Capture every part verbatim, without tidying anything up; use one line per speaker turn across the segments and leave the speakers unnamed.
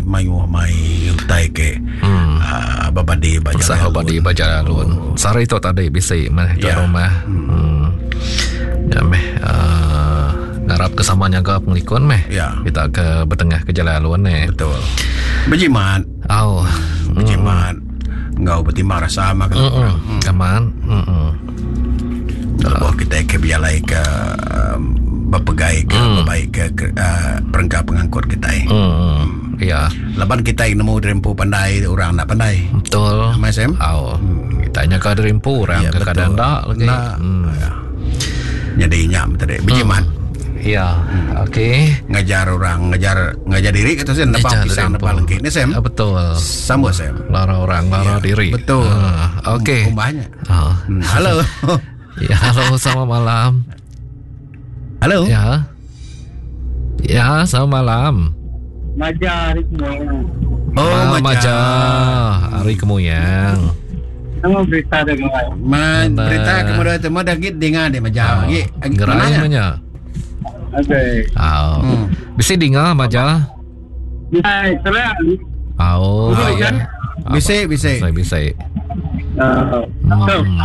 mayu mai utai ke hmm. uh, babadi baja
usaha babadi baja alun sari to tadi bisa mah
ya.
Rumah hmm. ya meh uh, ngarap kesamanya ke penglikon meh
ya.
Kita ke betengah ke jalan alun eh
betul bejimat
au
bejimat ngau betimbang rasa mak
hmm kaman hmm
kalau kita ke bialai ke bapegai ke
hmm.
baik ke, ke uh, perangkat pengangkut kita
hmm. ya
laban kita nemu rempu pandai orang nak pandai
betul
Mas Em
au hmm. Kitanya ke rempu orang ya, ke kadang dak lagi
nah, hmm. ya. Jadi nyam tadi bejimat
iya hmm. okey
ngajar orang ngajar ngajar diri kata saya nampak pisang depan lagi ni Sam
betul
sambut Sam
lara orang lara
ya,
diri
betul
uh, okey
umbahnya
oh.
hmm. Halo
ya halo selamat malam
halo
ya ya selamat malam
Maja hari kemoyang
oh
Ma, Maja hari kemoyang
nama berita dengan
Ma, berita kemudian itu dah git dengar deh Maja lagi
gerai mana
okey
oh hmm. Bisa dengar Maja
bisa terang
oh ya
bisa bisa
bisa bisa
uh,
hmm.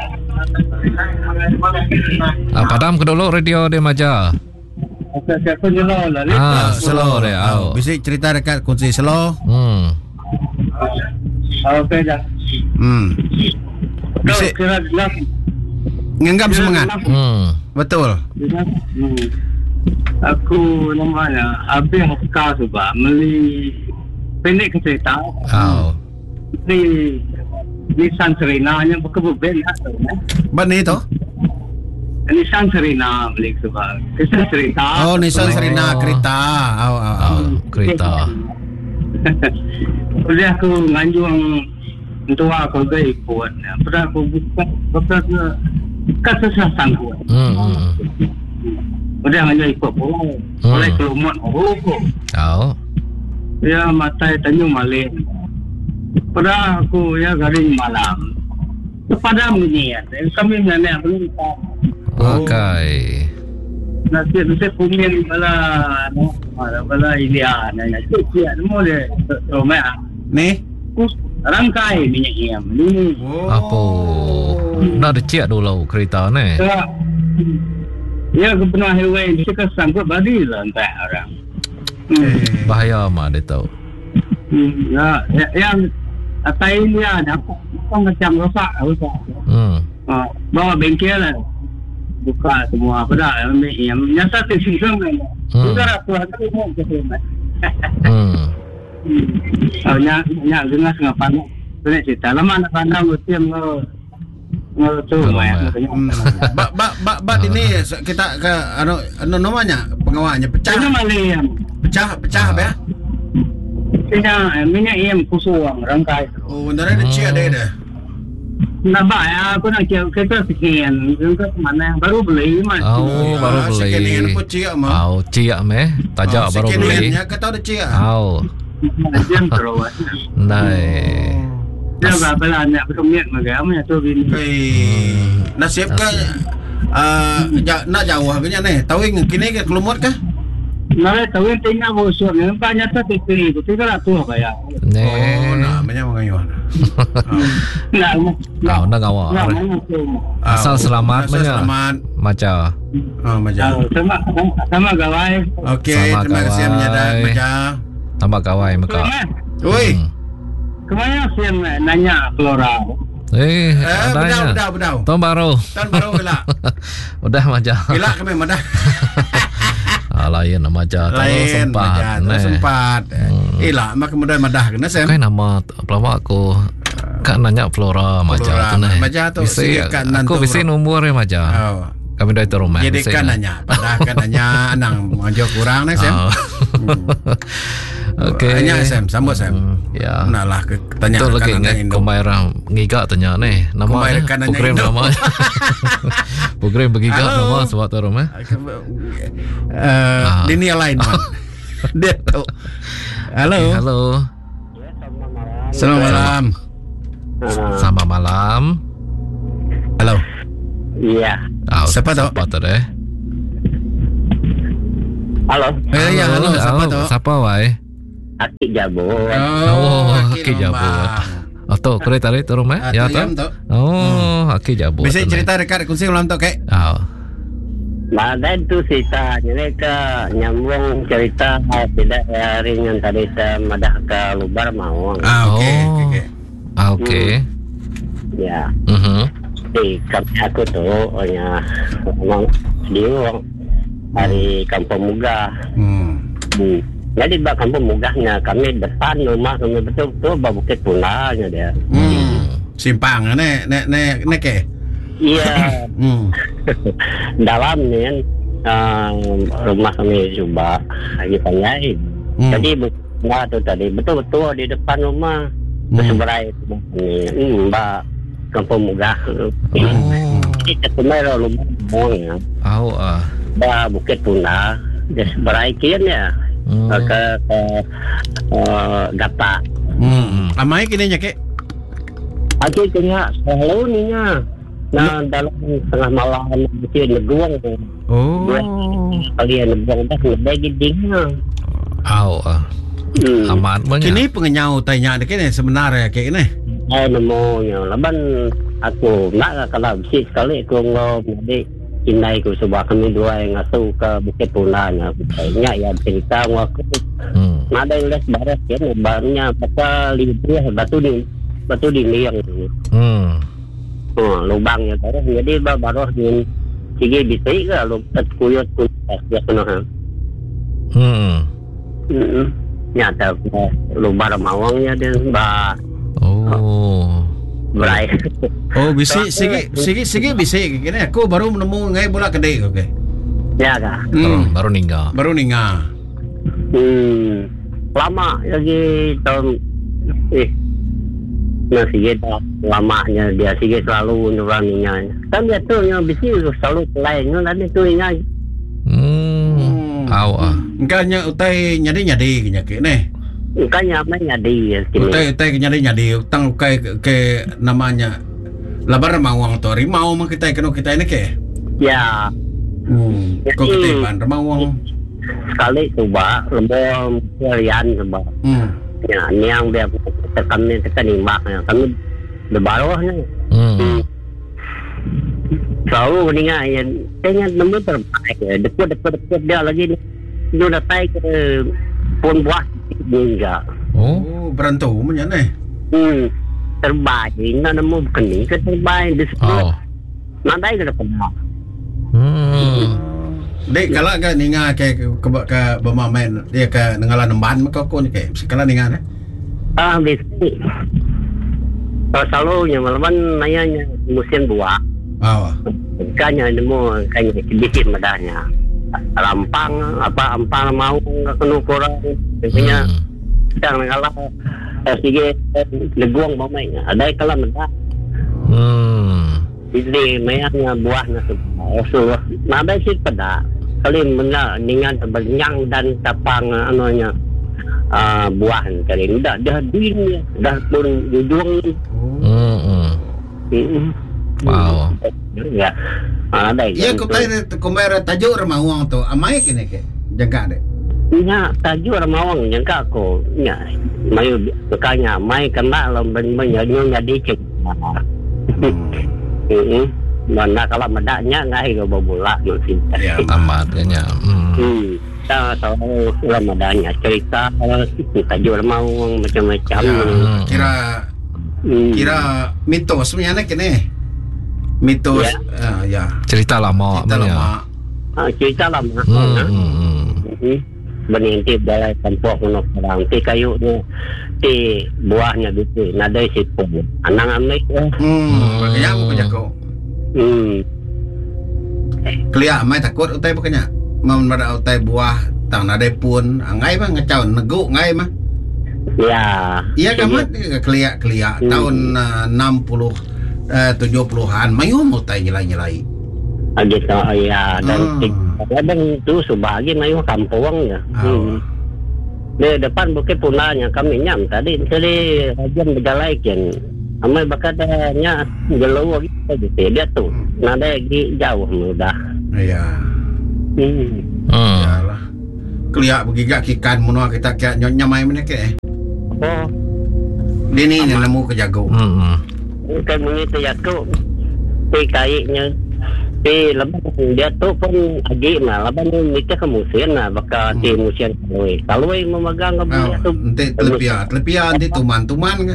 Ah, padam ke dulu radio dia Maja.
Siapa jelah lah.
Ah, slow deh.
Oh, bisa cerita dekat kunci slow.
Hmm.
Okey dah.
Hmm. Bisa
kira jelas.
ngenggam semangat.
Hmm.
Betul.
Hmm. Aku namanya Abi Haska sebab meli pendek cerita.
Oh.
Ni Nissan Serena nya berkebun atau
Ban itu?
Nissan Serena beli sebab Nissan Serena.
Oh, Nissan Serena kereta. Oh, oh, oh.
Kereta.
Boleh aku nganjung untuk aku gay buat. Pernah aku buka buka ke kesesah sanggup.
Hmm.
Udah nganjung ikut pun. Boleh kelumut oh.
Oh.
Ya matai Tanjung Malin. Pada aku ya garing malam kepada menyiat kami nenek belum tahu.
Okey.
Nasi nasi punya bala bala bala Ilya nanya cuci ada boleh rumah
Ni
kus rangkai minyak iam ni.
Apa? Nak dicek dulu kereta ni.
Ya ke pernah highway dia ke sangkut badi lah entah orang.
eh.
Bahaya mah dia tahu.
Ya, yang atas ini ada apa macam rosak rosak.
Hmm.
Ah, bawa bengkel lah. Buka semua apa dah yang nyata tu sistem ni. Sudah aku ada mau ke sana.
Hmm.
Oh, nyak nyak dengar ngapan. Sebenarnya cerita lama nak pandang musim lo. Lo tu mai.
Ba ba ba ba ini kita ke anu anu namanya pengawalnya pecah.
Ini Malayam.
Pecah pecah ya.
Kena minyak iam kusuang rangkai.
Oh, benar ada cik ada dah.
Nampak ya, aku nak kira kereta sekian. Kereta mana baru beli mas.
Oh, baru beli.
Sekian pun cik mah.
Oh, cik meh. Tajak baru beli.
Sekian kata ada cik.
Oh.
Jam terus.
Nai.
Dia berapa lah nak berkemiat macam mana tu bini.
Eh, nasib kan ah nak jauh agaknya ni. Tahu kini ke kelumut kah?
Nara tahu yang tinggal bosor ni, banyak tu tikri itu, tiga ratus bayar.
Ne.
Oh, nak banyak mengayuh.
Nak,
nak, nak awak. Asal selamat banyak.
Selamat.
Macam.
Oh, macam.
Sama, sama gawai.
Okey, terima kasih menyadak macam.
Tambah kawai muka.
Oi.
Kemana sih nanya Flora?
Eh,
eh bedau, bedau, bedau.
Tahun baru.
Tahun baru gelak.
Udah macam.
Gelak kami madah.
Ah, lain nama aja.
Lain
sempat.
Madah, sempat. Hmm. Ilah, mak kemudian madah kena sem.
Kan nama pelawak aku. Kan nanya Flora Maja tu nih.
Maja tu.
Aku bisa nombor ya Maja.
Oh.
Kami dah itu rumah.
Jadi kan nanya, padahal kan nanya anang mengajar kurang nih sem.
Okey.
Tanya sem, sambut sem.
Ya.
Nah lah tanya
kan lagi Kumaira ngiga tanya nih nama program nama. Program begiga nama sebab tu rumah.
Eh dunia lain man. Dia tahu. Halo.
Halo.
Selamat malam.
Selamat malam.
Halo.
Iya.
Oh,
siapa tu?
Siapa tu deh?
Halo.
Eh ya halo. Siapa tu?
Siapa wai?
Aki Jabut.
Oh, Aki Jabut. Atau kore tarik tu rumah? Ya tu. Oh, Aki Jabut.
Bisa cerita dekat kongsi ulang tu kek?
Oh.
Badan tu cerita mereka nyambung cerita tidak hari yang tadi saya madah ke Lubar Mawang.
Ah, okey.
Oh.
Okey.
Ah, okey.
Ya.
Mhm.
Di kampung aku tu, orangnya memang dia dari Kampung Mugah.
Hmm.
Hmm. Jadi di Kampung Mugahnya kami depan rumah kami betul-betul Bukit Punanya dia.
Hmm. Simpang ne ne ne ne ke?
Iya.
Hmm.
Dalam ni kan uh, rumah kami coba lagi panjang.
Hmm.
Jadi rumah tu tadi betul-betul di depan rumah.
Hmm.
Seberai ni hmm, Mbak Kampung Mugah.
Oh.
Jadi ketemu rumah ya.
Au ah.
Mbak Bukit Puna dia seberai kian ya.
Hmm.
Ke ke uh, Gata.
Hmm. Amai kini nya ke?
Aku kena selalu ni nya. Nah, dalam tengah malam mesti neguang.
Oh.
Kalian neguang dah lebih gidingnya.
Au ah.
Hmm.
Amat banyak.
Kini pengenyau tanya dek ni sebenarnya kayak ni.
Saya nemunya. Laban aku nak kalau besi sekali aku ngom jadi inai ku sebab kami dua yang ngasuh ke Bukit Punanya. Banyak yang cerita aku.
Hmm.
Ada yang les baras ya, barunya apa libur batu di batu di liang.
Hmm.
Oh, lubangnya terus jadi baru ni sige bisa ke lu kuyut kuyut ya kena.
Hmm.
Hmm. Nyata lubang mawangnya dia ba.
Oh.
Berai.
Oh, bisi sigi sigi sigi bisi kini aku baru menemu ngai bola kedai okey.
Ya kah?
Baru,
Hmm.
baru ninggal.
Baru ninga.
Hmm. Lama lagi tahun eh nah sige dah lamanya dia sige selalu nyuraninya. Kan dia tu yang bisi selalu lain nanti tu ingat.
Hmm. Au ah.
Engkanya utai nyadi-nyadi kenya ke ni.
Makanya apa nyadi ya sini.
Utai utai nyadi-nyadi utang ukai ke, ke namanya labar mawang tu rimau mah kita kena kita ini ke.
Ya.
Hmm. Kau kita ban mawang.
Sekali coba lembong harian coba.
Hmm.
Ya, ni yang dia kami tekan imak ya. Kami di bawahnya.
Hmm.
Selalu meninggal ya. Tengah nombor terbaik ya. Dekat-dekat dia lagi ni. Dia dah tay ke pun buah hingga.
Oh.
Oh, berantu punya ni.
Hmm. Terbaik. Ini nombor bukan ni ke terbaik di sekolah.
Oh.
Nadai ke depan.
Hmm.
Dek kalau ke ninga ke ke ke, ke bermain dia ke nengalan nemban maka kau ni ke sekala ninga ni.
Ah, bisa. Kalau selalu yang malaman nanya musim buah.
Oh.
Kanya nemu kanya sedikit medahnya. Lampang apa ampang mau kena kurang biasanya sedang kalau sedikit leguang mamanya ada kalau medah.
Hmm.
Jadi mayanya buahnya semua. Nada sih pada kali mana dengan bernyang dan tapang anunya uh, buahan kali ini dah dah dunia dah pun judung.
Hmm.
Hmm.
Wow.
Ya. Ada.
Iya kau tanya kumera tajuk remawang tu amai kini ke jaga dek.
Nya tajuk remawang jangka aku nya mayu bekanya mai kena lam ben menyanyi jadi cek. Hmm. Mana kalau medaknya ngai go bola mesti.
Ya.
Amat kayaknya. Hmm.
Hmm. Kita tahu Ramadanya cerita tajuk remawang macam-macam.
Ya, kira
Hmm.
kira mitos sebenarnya kini. Mitos
Ya.
uh, ya.
Cerita lama
Kita
banyak.
lama.
Ah, cerita lama.
Hmm. Hmm. hmm.
Hmm. Berhenti balai kampung kuno perang. Ti kayu ni, ti buahnya gitu. Nada situ. Anang amik.
Hmm, kaya aku jago.
Hmm.
Kelia mai takut utai bukannya. Mau pada utai buah tang nade pun angai mah ngacau nego ngai mah.
Ya.
Iya kan mah kelia kelia
Hmm.
tahun uh, enam puluh uh, tujuh puluhan mayu mau utai nyelai-nyelai.
Ah, gitu. Oh, ya. Dan
Hmm.
kadang tu subagi mayu kampung ya.
Oh.
Di depan Bukit Punanya kami nyam tadi tadi rajan berjalai kan. Amai bakatnya gelau gitu gitu dia tu. Nada lagi jauh mudah.
Iya.
Hmm.
Hmm.
Yalah. Keliak begigak kikan munua kita kiak nyamai mana ke?
Oh.
Dia ni yang nemu ke jago.
Hmm.
Bukan begitu jago. Pi kaitnya. Pi lepas dia tu pun agik mah. Lepas ni kita ke musim lah. Bakal di musim kalui. Kalui memegang ke dia tu.
Nanti telepia. Telepia nanti tuman-tuman ke?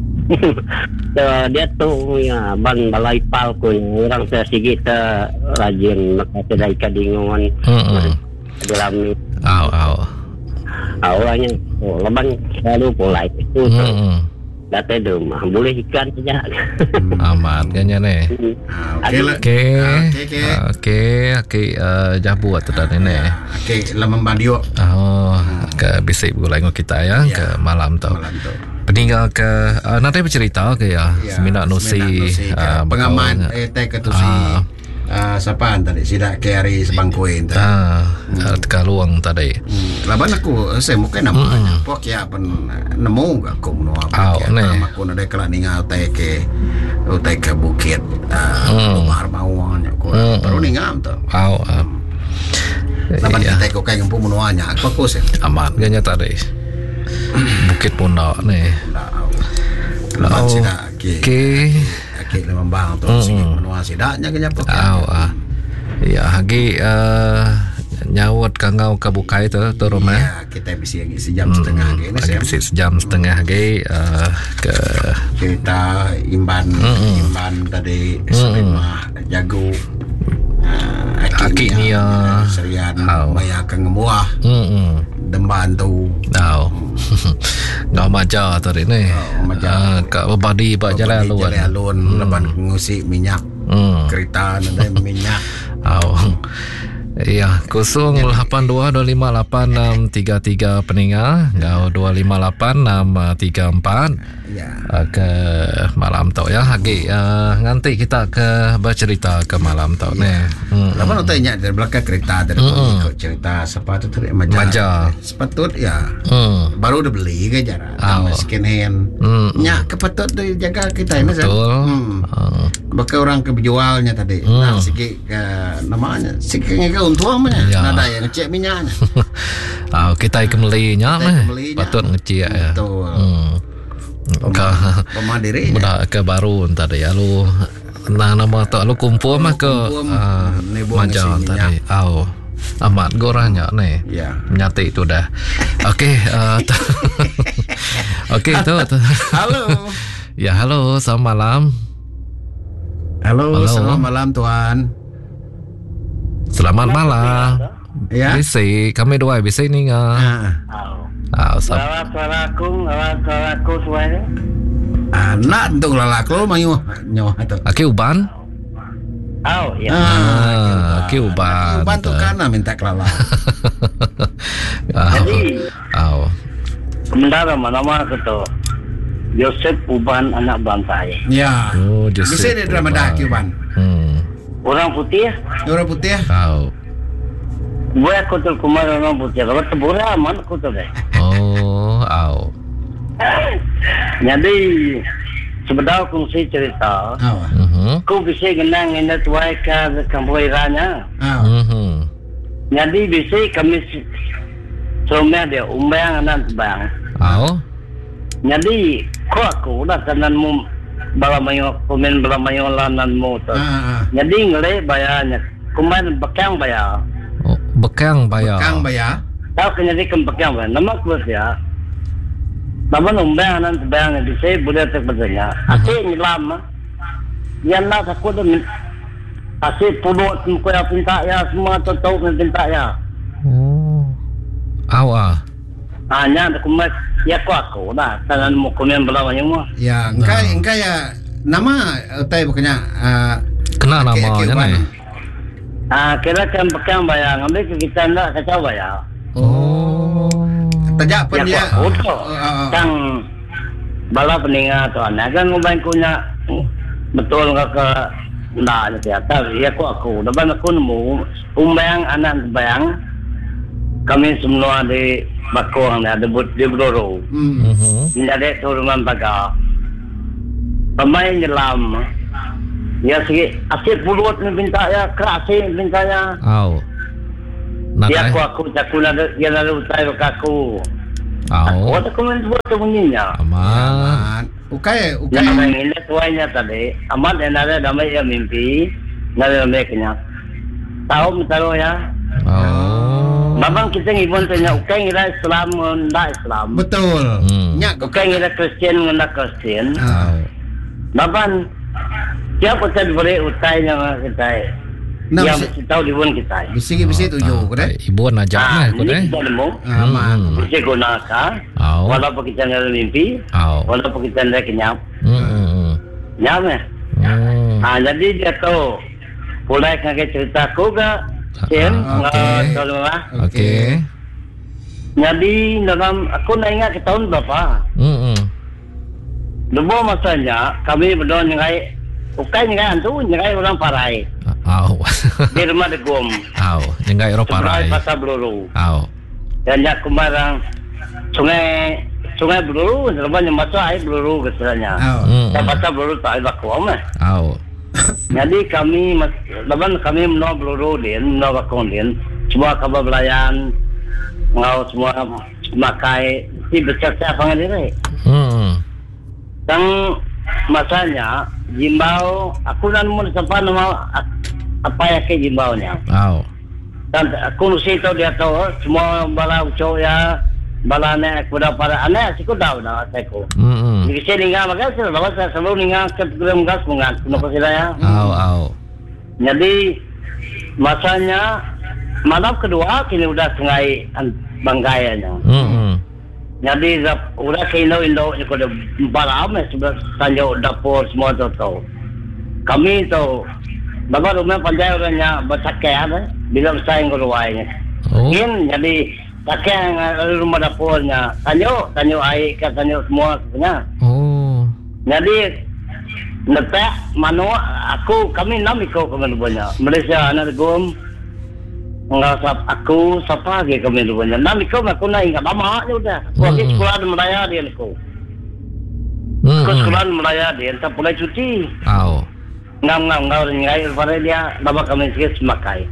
Dia tu ya ban balai pal kun orang saya sikit rajin makasih dari kadingon.
Hmm.
Dalam ni.
Aw, aw.
Awalnya oh, leban selalu pulai itu.
Hmm.
Data rumah boleh ikan saja.
Amat kayaknya nih.
Okey lah.
Okey.
Okey.
Okey, okey uh, jabu atau dah ni.
Okey, lamang bandio.
Oh, ke bisik bulan kita ya,
Ya.
ke malam tu.
Malam tu.
Peninggal ke uh, nanti bercerita ke ya,
Ya,
Seminat Nusi
uh, pengaman eh teh ketusi.
Ah.
Uh, siapaan tadi? Sidak ke hari sebangkuin tadi.
Ah, hmm. Teka luang tadi.
Hmm. Laban aku saya mungkin namanya. Hmm. Pok ya pen nemu gak aku menua.
Oh, ne.
Aku nade kelak ningal teh ke teh ke bukit. Ah,
Hmm.
Bahar Mawang aku.
Hmm.
Baru ningal tu.
Aw. Uh,
Laban
iya.
kita kau kayak ngumpu menuanya. Aku aku sih.
Aman kayaknya tadi. Bukit Pondok nih.
Laban sidak ke.
Okey.
Ke lemambang tu sing menua sidaknya kenya pok.
Aw. Ah. Ya, hagi uh, nyawat kangau ke bukai tu tu rumah.
Ya, kita bisa lagi sejam setengah ke ni
Lagi
saya.
bisa sejam setengah lagi uh, ke
Kita imban
Mm-mm.
imban tadi semua jago. Uh,
Aki ni, ah.
serian
Au.
bayar ke ngemuah
hmm.
demban tu.
Aw. Ngau maja tadi ni.
Oh, maja.
Ah, kat badi pak jalan luar.
Jalan alun leban ngusik minyak
Hmm.
kereta ada minyak.
Aw. Iya, kosong lapan dua dua lima lapan enam tiga tiga peninggal, ngau dua lima lapan enam tiga empat.
Ya.
Uh, ke malam tau ya lagi uh, nanti kita ke bercerita ke malam tau ni. Hmm.
Lapan tu ingat dari belakang kereta dari
Mm-mm.
ikut cerita sepatu tu maja.
Maja.
Sepatut ya.
Hmm.
Baru dah beli ke jarak.
Au.
Second hand.
Hmm.
Nyak kepatut dia jaga kita ini.
Betul.
Hmm.
Uh,
Bakal orang kejualnya tadi.
Hmm.
Nah, sikit ke namanya. Sikit ke untung mana.
Ya.
Nada yang ngecek minyaknya.
uh, kita kembalinya
Kita
meh.
kembalinya.
Patut ngecek ya.
Betul.
Hmm. Ka
Pemadiri.
Mudah ke baru tadi ya lu. Nah nama tu lu kumpul mah ke
kumpul,
uh,
ni buang
Majan
isi
tadi. Au. Amat goranya nih.
Ya.
Nyati itu dah. Okey, uh, t- okey tu. tu.
Halo.
Ya, halo, selamat malam.
Halo,
Halo.
selamat malam tuan.
Selamat malam.
Ya.
Bisi, kami dua bisi ni ngah.
Ah.
Ah, sab-
Lawat suaraku, lawat suaraku suara.
Anak tu lalak lu mayu nyoh tu.
Aki uban?
Oh, ya.
Ah, aki uban.
Uban tu kana minta kelala.
Ah,
Jadi,
au.
sementara nama aku tu Yosef Uban anak bantai.
Ya.
Oh, Joseph
Bisa dia drama dah Uban.
Hmm.
Orang putih,
Orang putih.
Au.
gue aku tu kumar orang putih. Kalau tebura mana aku tu deh.
Oh, au.
Jadi sebenarnya aku mesti cerita.
Awak.
Mhm.
Aku bisa kenang ini tuai ke kampuiranya.
Awak.
Mhm.
Jadi bisa kami semua dia umbang anak bang.
Au.
Jadi kau aku dah tananmu bala mayo komen bala mayo lananmu tu.
Ah.
Jadi ngele bayarnya. Kumain bekang bayar.
Oh, bekang bayar.
Kang bayar.
Tahu kena di bekang bayar. Nama aku ya. Bapa umbang anak bang bisa boleh tak bertanya. Asyik ni lama. Yang nak aku dah asyik puluh muka yang pinta ya semua tu tahu yang pinta ya.
Oh. Au ah.
Hanya aku mak ya aku aku dah tananmu komen bala mayo mu.
Ya, engkai engkai ya nama utai bukannya ah
Kena namanya ni.
Ah, kira kan bekang bayar, ngambil ke kita nak kacau bayar.
Oh.
Tajak pun dia.
Ya, aku
Oh, oh, oh.
Kang bala peningat tu anak kan ngubah punya betul ke ke ndak dia tapi ya aku aku depan aku nemu umbang anak bayang kami semua di Bakong ada but di Bloro.
Hmm.
Mhm.
Tidak ada turunan pagar. Pemain nyelam. Ya sikit asyik puluh ni minta ya keras ni minta ya.
Au.
Dia
eh.
aku aku aku nak dia nak utai aku. Aku
Au.
ada komen buat tu bunyinya.
Aman.
Ukai, ukai.
Yang main ini tuanya tadi. Amat yang ada damai yang mimpi. Nada damai kenyang. Tahu mitaro ya.
Oh.
Babang kita ngibon tanya ukai ngira Islam ndak Islam.
Betul.
Hmm.
Nyak
Ukai ngira Kristian ndak Kristian.
Au.
Babang siapa saya beri utai yang kita.
Nah,
Yang
bisi-
mesti tahu di pun kita.
Bisi-bisi tujuh
Ah,
ko deh.
Ibu najak
Ah,
nah ko
ini
deh.
kita nemu.
Aman.
Mesti gunakan.
Au.
Walaupun kita ngira mimpi.
Au.
Walaupun kita ngira kenyang.
Hmm. Hmm.
Nyam eh.
Hmm.
Ah, jadi dia tahu. Pulai ngagai cerita aku ke. Ken,
Ah, okey.
kalau lah.
Okey.
Jadi dalam aku nak ingat ke tahun berapa.
Hmm.
Dulu masanya kami berdua nyengai. Ukai nyengai antu, nyengai orang Parai.
Au.
Di rumah Degum.
Au. Nyengai ro
Sebelah
parai.
pasar Beluru.
Au.
Dan jak kumarang sungai sungai Beluru, lepas yang masuk air Beluru keselanya.
Oh.
Hmm.
Dan pasar Beluru tak ada bakuam eh.
Au.
Jadi kami lepas kami menolak Beluru din, menolak bakung din. Semua kabar belayan, ngau semua makai si besar-besar panggil diri.
Hmm.
Dan masanya jimbau aku dan mun sampai nama apa ya ke jimbaunya.
Au.
Dan aku mesti tahu dia tahu semua bala ucap ya bala anak aku dah para anak aku tahu dah aku.
Hmm.
Jadi saya ningal maka saya bawa saya selalu ningal ke dalam gas mengat kenapa saya.
Au. Au.
Jadi masanya malam kedua kini udah sengai banggayanya.
Hmm.
Jadi udah ke Indo-Indo ni kau dah balam sebelah tanjau dapur semua tu tahu. Kami tahu bapak rumah panjang orangnya bersakai ada bila bersaing keluarnya.
Oh.
Mungkin jadi pakai rumah dapurnya tanjau tanjau air ke tanjau semua sebenarnya.
Oh.
Jadi netak mano aku kami enam ikut kami rupanya. Malaysia anak gom enggak sap aku siapa lagi kami rupanya. Enam ikut aku nak ingat lama je udah. Aku
Hmm.
sekolah di Melaya dia aku.
Hmm.
Aku sekolah di Melaya dia entah mulai cuti.
Au.
Ngam ngam ngau ngai pada dia bapa kami sikit semakai.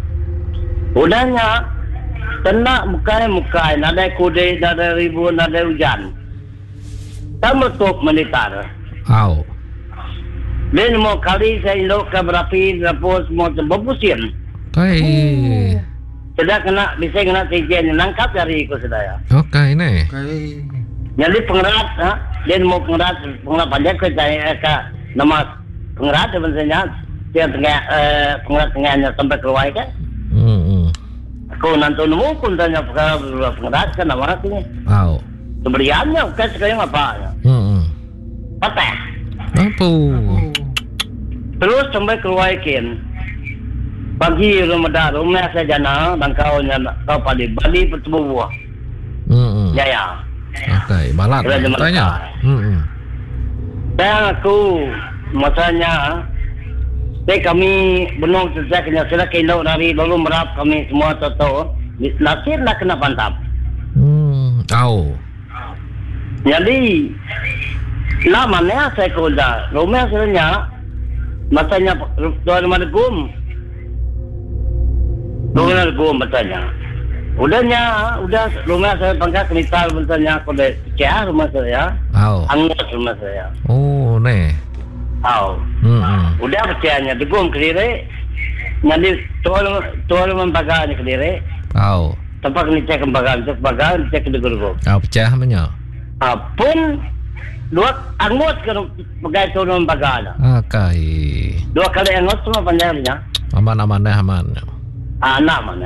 Udahnya kena mukai mukai nada kude nada ribu nada hujan. Tamu tok menitar.
Au.
Dan mau kali saya indok ke berapi dapur semua berpusin.
Kai.
Sudah kena bisa kena tijen nangkap dari ikut saya.
Okay ni.
Ukai.
Jadi pengerat ha, dia mau pengerat pengerat panjang ke saya ke nama pengerat sebenarnya dia tengah eh, pengerat tengahnya sampai keluar kan.
Hmm.
Aku nanti nemu pun tanya perkara pengerat kan nama aku ni.
Au.
Seberiannya kan sekarang apa?
Hmm.
Patah.
Apa?
Terus sampai keluar ikan. Pagi Ramadan rumah saya jana dan kau nyana kau padi bali bertemu buah.
Hmm.
Ya ya.
Okay, balat.
Kira jam
Tanya.
makan.
Hmm.
Dan aku masanya saya kami benung sejak kena sudah kena dari lalu merap kami semua tahu nasir nak kena pantap.
Hmm. Au.
Jadi lamanya saya kuda rumah saya masanya tuan rumah gum. Rumah gum bertanya. Udahnya, udah rumah saya pangkat misal bertanya aku dah pecah rumah saya.
Au.
Anggap rumah saya.
Oh, ni.
Tahu.
Hmm.
Udah pecahnya degum kediri. Jadi tuan tuan rumah bagan kediri.
Au.
Tempat ni cek bagan, cek bagan, cek degum.
Au pecah banyak.
Ah pun dua anggota ke bagai tuan rumah bagan.
Okay.
Dua kali anggota semua panjangnya.
Aman-aman dah aman.
Ah anak mana?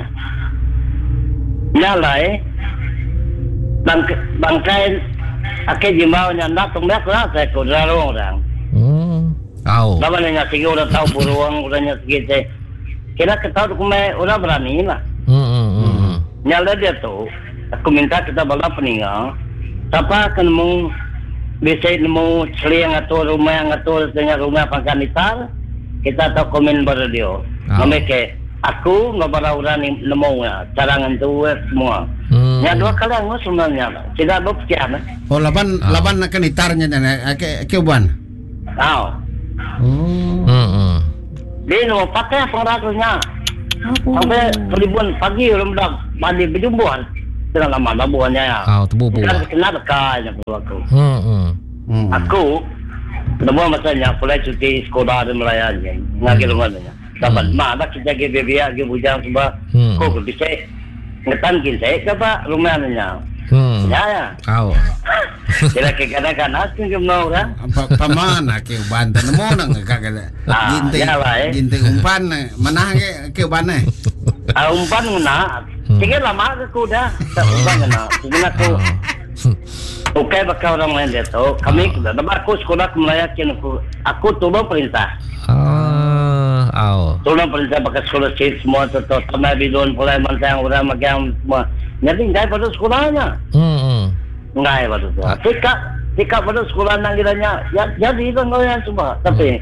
Nyalai bang bangkai akai jimbau nyanda tumdak lah saya ko darong orang.
Hmm. Au.
Bapa nanya sige orang tahu buruang orangnya sige teh. Kira kita tu kumai orang berani lah.
Hmm. Hmm. Hmm.
Nyala dia tu aku minta kita bala peninggal. Siapa akan mau bisa nemu seliang atau rumah atau dengan rumah pangkanitar kita tahu komen pada dia. Mereka aku nggak pernah orang nemu ya carangan tu semua.
Hmm.
Ya dua kali aku sebenarnya tidak berpikir.
Oh, laban
Ah.
laban nak kenitarnya dan ke ke uban.
Tahu.
Oh.
Hmm. Hmm.
Dia mau pakai pengratunya. Sampai ribuan pagi orang dah mandi berjumbuhan. Sedang lama babuannya ya.
Oh, tebu buah.
Kan kena dekat aku.
Hmm, hmm.
Hmm.
Aku Nama masanya Pulai cuti sekolah dan melayani Ngagi rumahnya Dapat mak tak kita pergi biar pergi bujang sebab Kau bisa Ngetan kita ke pak rumahnya Ya ya
Kau
Bila kadang-kadang Asing ke menau kan
Paman ke bantan mo nang kagala. Ginti ginti umpan mana ke ke ban eh.
Ah umpan mana? Tinggal lama ke kuda. Tak umpan kena. Sebenarnya aku Oke bakal orang lain dia tahu. Kami dah aku sekolah melayakin aku. Aku tolong perintah.
Ah, au.
Tolong perintah bakal sekolah cik semua tetap sampai bidon mulai mantang orang magang semua. Jadi ngai pada sekolahnya.
Hmm.
Ngai pada tu. Tika tika pada sekolah nang kiranya ya jadi itu kau yang semua. Tapi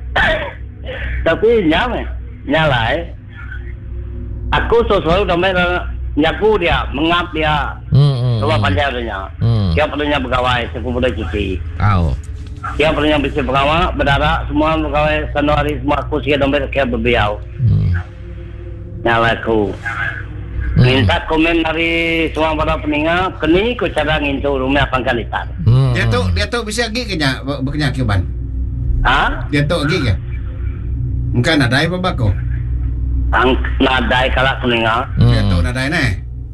tapi nyame nyalai. Aku selalu damai nyaku dia mengap dia.
Hmm.
Keluar panjangnya. Dia perlunya pegawai, aku boleh cuti.
Au.
Dia perlunya bisa pegawai, berdarah, semua pegawai Januari semua aku siap dompet kayak berbiau.
Hmm.
Nyala aku. Hmm. Minta komen dari semua para peninggal, kini aku cara ngintu rumah pangkalitan.
Hmm.
Dia tu dia tu bisa pergi ke nya berkenya Cuban.
Ah?
Dia tu pergi ke? Mungkin ada apa bako?
Ang nadai kalak peninggal.
Dia tu ada ni.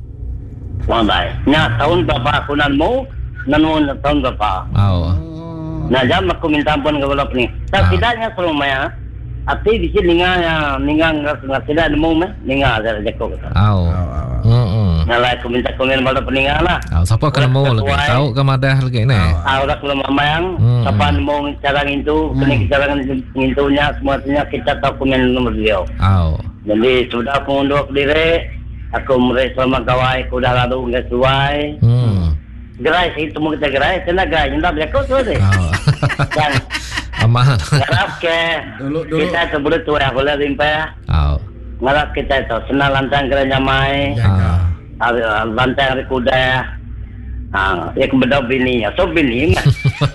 Nadai. Nya tahun berapa aku nanmu? Nanmu tahun berapa?
Au.
Nah, jam aku minta ampun kepada pening. Tak tidaknya selama ati di sini ninga ninga enggak tidak nemu meh ninga ada jeko kata.
Au. Hmm.
Nyala aku minta komen pada peninggal lah.
Au, siapa kena mau lagi? Tahu ke madah lagi ni?
Ah, orang kalau mamayang, siapa mau cara ngintu, kena cara ngintunya semuanya kita tahu komen nomor dia.
Au.
Jadi sudah aku mundur diri, aku mulai sama kawan, aku dah lalu enggak sesuai.
Hmm.
Gerai sih, temu kita gerai, kena gerai, hendak berlaku tu deh.
Au.
Yang
Aman.
ngarap ke,
Dulu dulu.
kita tu boleh tu aku lihat rimpa.
Au.
Ngarap kita tu senang lantang kena nyamai,
Ah.
lantang kuda. Ah, ya kebedak bini, so bini mah.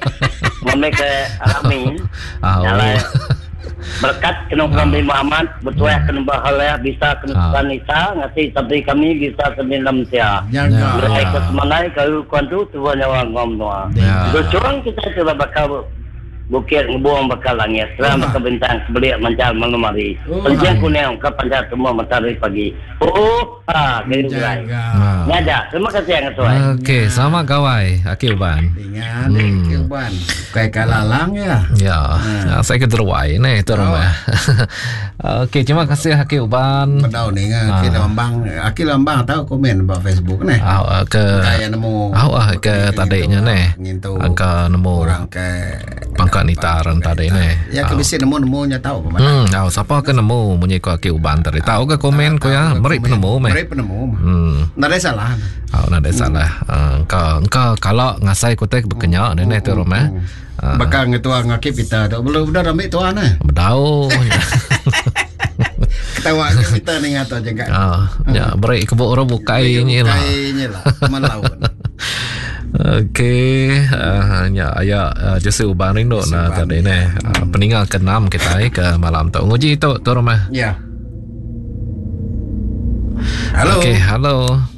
Mami ke Amin.
Au.
Nyala. Berkat kena kami Muhammad betul ya kena bahagia bisa kena Nisa ngasih sampai kami bisa sembilan sia.
Jaga.
Berai ke semanai kalau kuantu tuan nyawa ngom doa. Berjuang kita coba bakal bukit ngebuang bakal langit. Seram bakal bintang sebelik mancar malam-hari. Penjang kuning ke pancar semua matahari pagi. Oh, ah, gitu guys. Ngaja. Terima kasih yang sesuai.
Okey, sama kawai Akil Ban.
Dengan Cuban. Kayak kalalang ya.
Ya, ya saya kederuai ni tu rumah. Okey, terima kasih Akil Ban.
Padahal ni Akil Lambang, Akil Lambang tahu komen di Facebook ni.
Ah, ke
Kayak nemu.
Ah, ah ke tadinya ni.
Ngintu.
Angka nemu
Orang ke
pangkat nitaran tadi ni.
Ya ke bisa nemu nemunya tahu ke
Hmm,
mana.
ah, siapa ke nemu munyi ko Akil Ban tadi. Tahu ke komen ko ya? Meri penemu meh.
Meri penemu.
Hmm.
Nggak ada salah.
Ah, nak ada salah. Engkau engkau kalau ngasai kotek berkenyak ni ni tu rumah.
Bakal ngetua ngakip kita tu belum dah ramai tuan eh.
Berdau.
Ketawa kita ni ngato jaga.
Ah, ya beri kebuk orang bukai ni lah.
Bukai lah. Melawan.
Okey, uh, ya ayah uh, Jose Uban rindu nah tadi ni. Uh, peninggal keenam kita eh, ke malam tu. Nguji tu tu rumah.
Ya. Halo.
Okey, halo.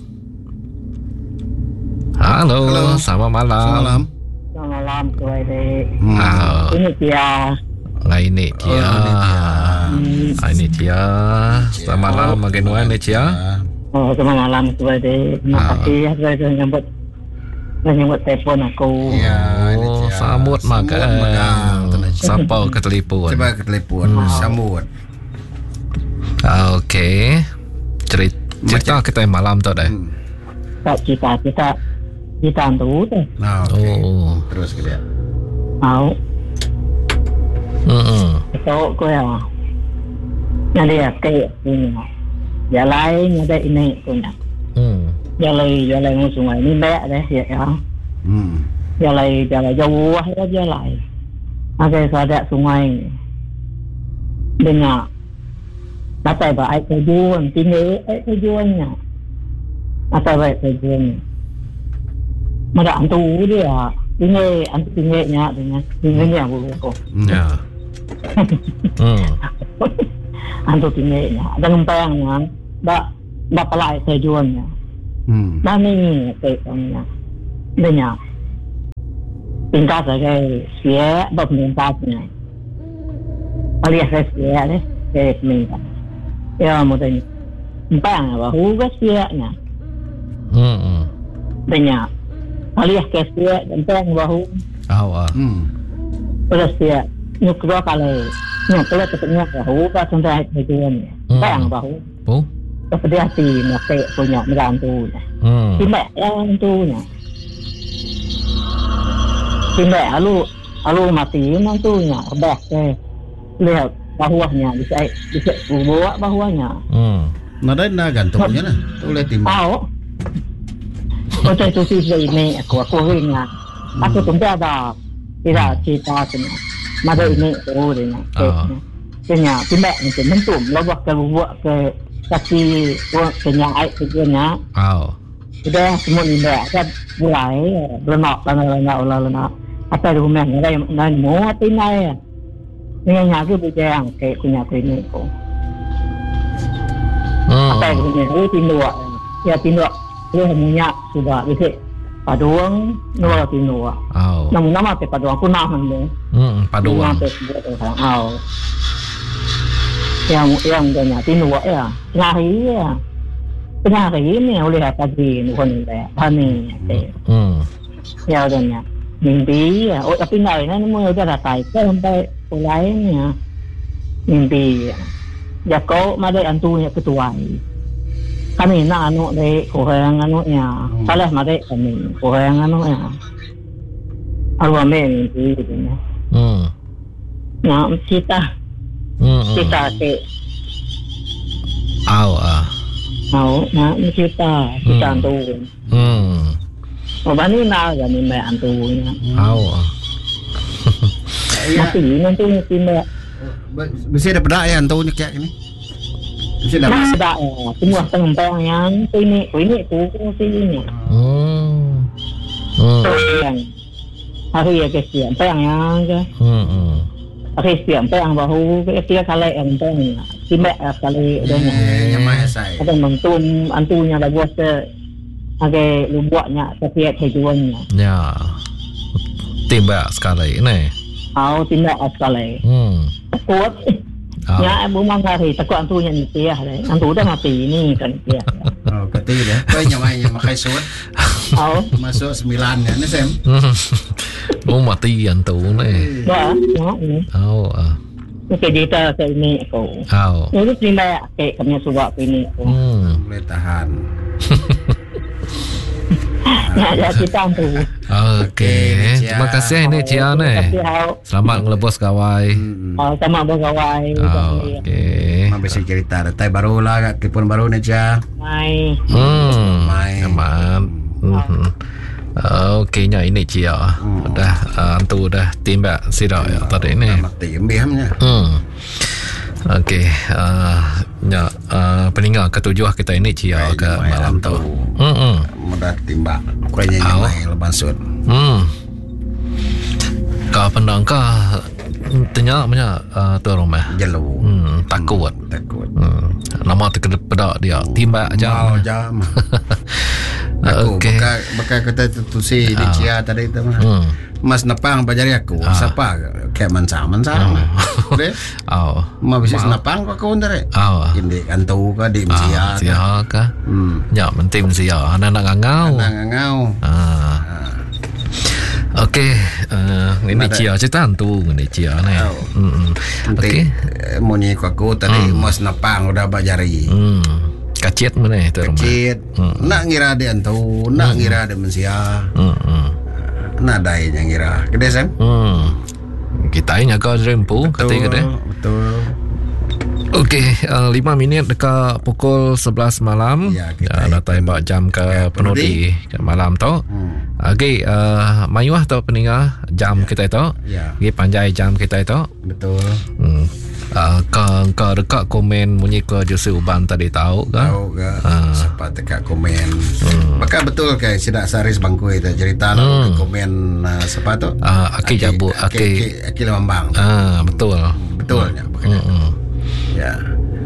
Halo.
Halo.
Selamat malam.
Selamat malam.
Selamat malam tuan dek.
Ah,
Ini dia.
Nah, ini dia. Ah, ini dia. Selamat malam bagaimana ni dia?
Oh, selamat malam tuan dek. Terima kasih ya tuan dek nyambut menyambut telefon aku.
Ya, ini
Oh,
dia.
sambut makan. Siapa ke telefon?
Coba ke telefon. Sambut.
Ah, okey. Cerita, cerita kita malam tu dah.
Tak cita kita kita tu deh.
Nah, okey.
Oh.
Terus ke dia.
Mau
Hmm.
itu ko ya. Nanti ya kayak ini. Ya lain ada ini punya.
Hmm.
Jalan jalan sungai ini banyak deh ya.
Hmm.
Jalan jalan jauh ya jalan. Ada ada sungai. Dengar. Tapi baik tujuan tinggi tujuannya. Apa baik tujuannya? Mereka antu dia tinggi antu tingginya dengan tingginya bulu ko.
Ya. Hmm.
antu tinggalnya ada ngempengnya dak dak pelai tujuannya
Hmm.
Nani kayaknya banyak tingkat saya sia bermintatnya alias sia deh kayak minta ya mudahnya empang bahu ke sia nya
Hmm.
banyak alias ke sia empang bahu
Aw ah.
Hmm.
terus sia nyukro kalau nyukro ketemu bahu pas sampai tujuannya empang bahu
Pu.
kepada hati nak punya merantu
Hmm.
Timbak yang tunya. Timbak alu alu mati mantunya. Dah ke lihat bahunya bisa bisa bawa bahunya.
Hmm.
Nada na gantungnya na. Boleh timbang.
Tahu. Betul itu sih ini aku aku ingat. Aku tuh ada tidak cerita kena. Mada ini oh ini. Kenya timbak itu mentum lobak ke buat ke kasi kenyang air kenyang.
Aw.
Sudah semua ni dah kan mulai lemak lana lana olah lana apa rumah ni dah dah mau apa ni ya ni yang aku bujang ke punya aku ini ko apa ni ni tindua ya tindua dia punya sudah bisa paduang nua tindua
Aw.
namun nama te paduang aku nama ni
Hmm, paduang.
Aw yang yang dia tindua ya ngari ya Penyari ini oleh apa di nuhun ini, pani.
Hmm.
Ya udahnya, mimpi ya. Oh tapi nai na mo udah datay ke sampai ulainya mimpi. Ya kau madai antunya ketuai. Kami na anu deh kurang anu nya. Salah madai kami kurang anu nya. Arwah mimpi gitu ya.
Hmm.
Nah kita
Hmm.
kita ke.
Aw ah.
Mau na kita kita antu.
Hmm.
Oh bani na gani may antunya.
Aw ah.
Mati nanti mesti may
Bisa ada pedak ya antunya kayak ini. Bisa ada.
ada semua pengembang yang ini ini tu ini.
Hmm. Hmm.
Yang hari ya kesian peng yang ke.
Hmm. Hmm.
Hari siang peng bahu ke dia kalau yang peng timbak sekali donya.
Yang mana saya?
Ada mentum antunya dah buat ke agak lubuaknya setiap tujuannya.
Ya. Timbak sekali ni.
Au timbak sekali.
Hmm.
Kuat.
Aw.
Ya ibu mangkari takut antunya ni dia le. Antu dah mati ni kan dia.
Oh, kata dia. Kau yang mana yang makai suat?
Au.
Masuk sembilan ya, ni Sam.
Oh mati antu ni.
Dah, ya ini.
Aw ah.
Okey kita ke ini aku.
Aw.
Ini timbak ke kami suka ini aku.
Hmm.
Boleh tahan.
Ya, ya kita antu.
Okey. Terima kasih ni Cia ni. Selamat ngelebos kawai.
Hmm.
Oh, sama bergawai.
Oh, okey.
Mama bisa cerita detai baru lah kat telefon baru ni Cia.
Mai.
Hmm.
Main.
Selamat. Hmm. Okey nya ini Cia.
Hmm.
Dah uh, antu dah timbak sidak ya tadi ni.
Mati embihnya.
Hmm. Okey, uh, nya uh, peninggal ketujuh kita ini Cia ke malam tu. Hmm. Hmm.
Mudah timbak. Kuenya yang main lepas sud.
Hmm. Kau pandang kah tanya punya uh, tu rumah.
Jelu.
Hmm, takut.
Takut.
Hmm. Nama terkedak dia timbak jam.
Mau jam. Aku
Okey.
bakal bakal kata tusi di Cia tadi tu mah.
Hmm.
Mas napang bajari aku.
Ah.
Siapa kayak mansa-mansa. Deh.
Aw.
Ma bisa napang kau kau ndare.
Aw.
Indi kantu ka di
Ah,
Cia.
sia ka.
Hmm.
Ya, mentim sia. Anak-anak ngau.
Nang ngau.
Ah. Okey, uh, ini Cia cerita tu ini Cia ni.
Oh.
Hmm. Okey.
Nanti munyi ku aku tadi mas napang udah bajari.
Hmm. Kacit mana tu rumah.
Kecil.
Hmm.
Nak ngira dia antu, nak ngira dia mensia.
Hmm. hmm.
Nak dai yang ngira. Gede Sam?
Hmm. Kita ini agak rempu ketika dia.
Betul.
Okey, uh, lima minit dekat pukul sebelas malam.
Ya, kita
uh, dah tembak jam ke penudi ke malam tu.
Hmm.
Okey, uh, mayuah tu peninggal jam kita itu.
Ya,
Okey, panjai jam kita itu.
betul.
Hmm. Uh, kau kau dekat komen bunyi ke Jose Uban tadi tahu ke?
Tahu ke?
Ah.
Siapa dekat komen.
Hmm.
Maka betul ke sidak saris bangku itu cerita lah
Hmm.
komen uh, siapa tu?
Uh, Aki Jabu,
Aki
Aki.
Aki Aki Lambang.
Ah, betul.
Betulnya.
Hmm. hmm.
Ya.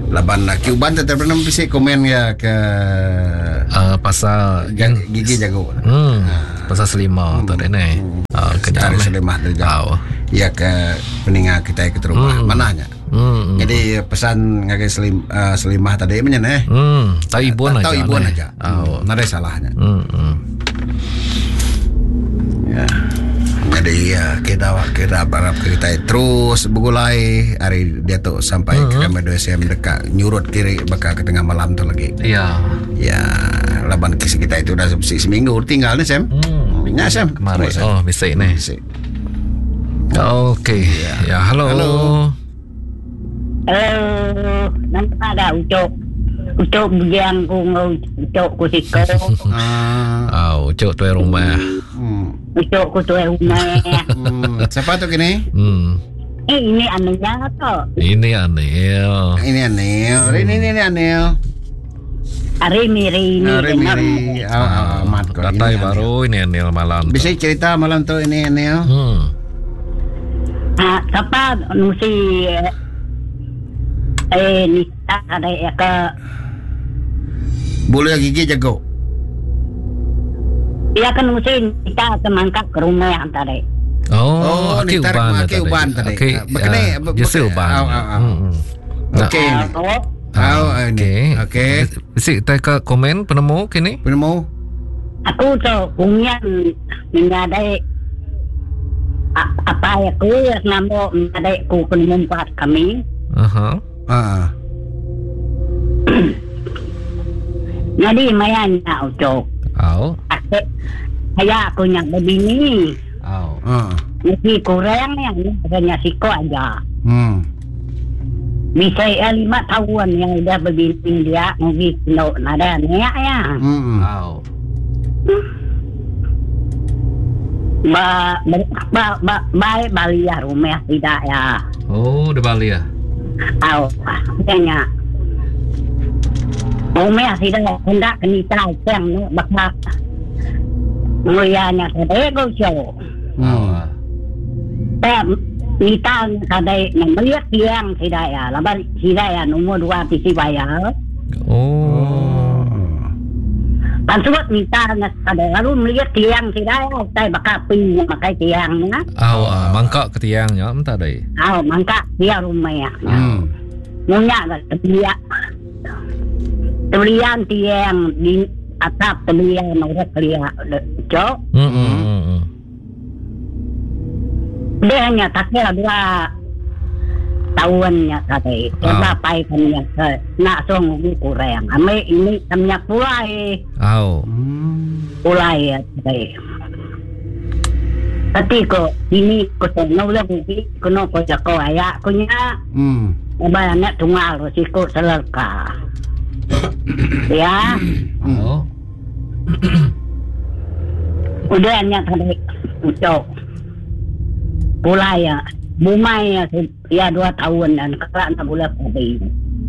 Laban nak Uban tu tak pernah bisa komen ya ke
uh, pasal
jag, gigi jago.
Hmm. Pasal selimah tu dah ni. Ah, kenyang
Cari selimah dari jauh. Ya ke peningat kita ke rumah.
Hmm.
Mananya.
Hmm.
Jadi pesan ngagai selim, uh, selimah tadi mana eh?
Hmm. Tahu ibun aja.
Tahu ibun aja.
Oh.
Hmm. Nada salahnya.
Hmm. hmm.
Ya. Jadi ya kita kita berharap kita terus begulai hari dia tu sampai
Hmm.
ke kami dua sem dekat nyurut kiri bakal ke tengah malam tu lagi.
Ya.
Ya, laban kisah kita itu dah seminggu tinggal ni Sam.
Hmm.
Ya Sam.
Kemarin.
Sam.
Oh, bisik ni.
Bisik.
Okey. Ya, halo.
Halo.
Hello, nampak ada ucok. Ucok bujang ku ngau ucok ku siko.
Ah.
Oh, cuk tuai rumah.
Hmm.
Ucok ku tuai rumah.
Hmm. Siapa tu kini?
Hmm.
Eh, ini anehnya tu.
Ini Anil.
Ini Anil. Ini ini ini Anil.
Hari miri ini.
Hari miri. Ah, amat kau.
Datai baru ini Anil malam. tu.
Bisa cerita malam tu ini Anil.
Hmm.
Ah, siapa nusi eh nikah ada ya ke
Bulu gigi jago.
dia kan nusi nikah ke mangkak ke rumah yang tadi.
Oh,
Oh,
okey
ni tarik
uban
mak
dah
ke uban tadi.
Okey.
Ah, begini,
ah,
be-
Biasa
be-
uban.
ah, ah, ah.
Hmm, hmm. Nak-
Okey.
Ah,
ni.
tu.
Tahu ini.
Okey.
Okey.
Bisik tak ke komen penemu kini?
Penemu.
Aku tu kunyan mengadai a- apa ya ku ya namo mengadai ku penumpat kami.
Aha.
Ah.
Jadi mayanya ucok.
Au.
Asyik saya aku yang begini.
Au.
Ah.
Mesti kurang yang hanya siko aja.
Hmm.
Bisa ya lima tahun yang udah begini dia mungkin no nada niat ya.
Hmm.
Au.
Ba ba ba ba baik balik ya rumah tidak ya.
Oh, di Bali ya.
Au, hanya rumah tidak hendak kenita yang no bakal mulianya tadi go show.
Hmm.
Tapi kita kadai melihat yang tidak ya, laban tidak ya nomor dua tisi bayar.
Oh.
Pansuat kita kadai lalu melihat tiang tidak ya, saya bakal ping makai tiangnya.
Au, ah, mangkak ke tiangnya, entah deh.
Au, mangka dia rumah ya.
Hmm.
Munya kat tebiak. Tebian tiang di atap tebian orang kelia cok.
Hmm, hmm, hmm, hmm.
Dia hanya tak kira dua tahunnya tadi. Coba
Ah.
paikannya ke nak song kurang. Ame ini tamnya pulai.
Au.
Hmm.
Pulai ya tadi. Tapi kok ini kok no lagi kono ko jako ayak kunya.
Hmm.
Banyak tunggal risiko selaka. Ya,
Au.
udah hanya tadi ucok. Pulai ya, bumai ya, ya dua tahun dan kelak nak bulan tadi.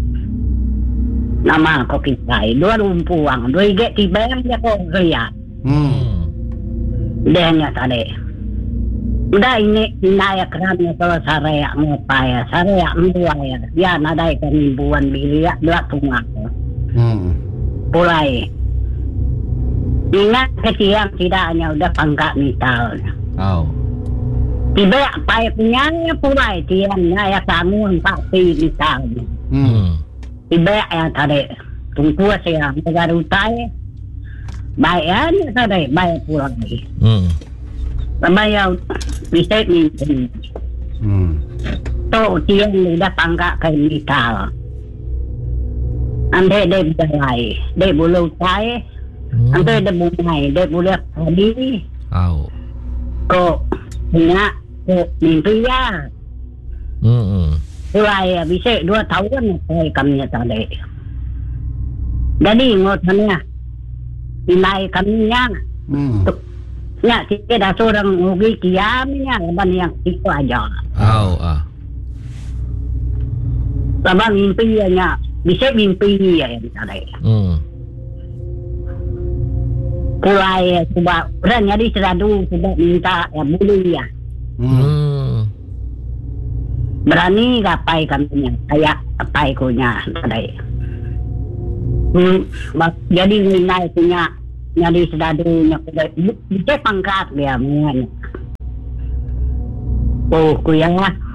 Nama kok kita, dua lumpuang, dua ige tiba yang dia kok lihat.
Hmm.
Udah hanya tadi. Udah ini naya kerana kalau saya ngapa ya, saya dua ya, ya nada ikan mingguan bilia dua tunggal.
Hmm.
Pulai. Ingat kesiang tidak hanya udah pangkat nital.
Au.
Tiba apa punya pulai tiangnya ya bangun pasti nital.
Hmm.
Hmm.
Tiba ya tadi tunggu saya negara utai. Bayan tadi bayar pulai.
Hmm.
Bayar bisa ni.
Hmm.
Tu tiang udah pangkat ke nital. Ande dia berlai, dia boleh utai.
Hmm.
Ande dia bungai, dia boleh tadi.
Au.
Kok punya kok mimpi ya.
Hmm. hmm.
Mulai bisa dua tahun saya kami tadi. Jadi ngotanya nilai kaminya
Hmm.
ya kita dah seorang rugi kiamnya laban yang itu aja.
Au. Ah.
Laban mimpi nya bisa mimpi ya yang tadi.
Hmm.
Mulai coba orang jadi seradu coba minta ya boleh ya.
Hmm.
Hmm.
berani gapai kami kayak apa ikunya tadi. Hmm, jadi nilai punya jadi sedadunya bisa pangkat dia mengenai. Oh kuya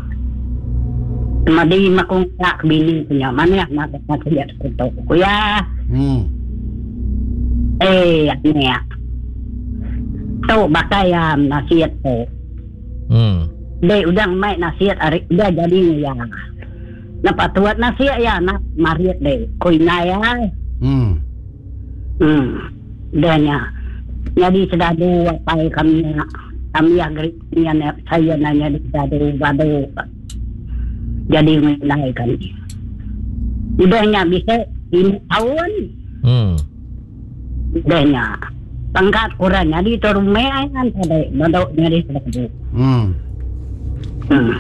madi makung tak bini punya mana nak nak kerja seperti kuya.
Hmm.
Eh ni ya. Tu bakayam nasihat tu.
Hmm.
Dek udang mai nasihat ari udah jadi ya. Napa tuat nasihat ya nak mariat dek. Kuina ya.
Hmm.
Hmm. Danya. Jadi sedadu apa kami kami agri ni saya nanya di sedadu badu. Jadi menilai kan. Udahnya bisa lima tahun.
Hmm.
Udahnya. Pangkat kurang jadi terumai kan tadi. Badu jadi sedadu.
Hmm.
Hmm.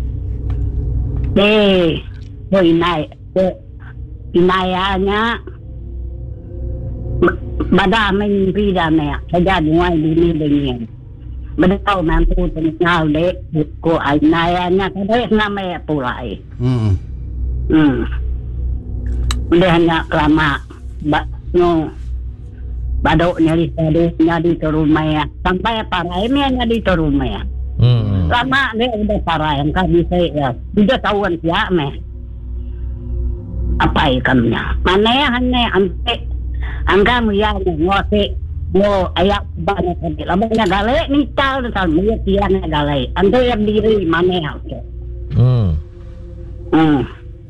Deh, boy naik, boy inayanya, bada mimpi dah ni, saja dua ini dengan, bada tahu mampu tengah dek, ko inayanya kadang nama pulai.
Hmm.
Hmm. Udah hanya lama, ba, no, badok nyari badok nyari terumai, sampai parai ni nyari terumai.
Hmm.
Lama dia udah parah yang kan bisa ya. Sudah tahuan siapa meh. Apa ikamnya? Mana ya hanya ante angka muya ngote mo ayak banyak tadi. Lamanya galai ni tal tal muya tiana galai. Ante yang diri mana ya?
Hmm.
Hmm.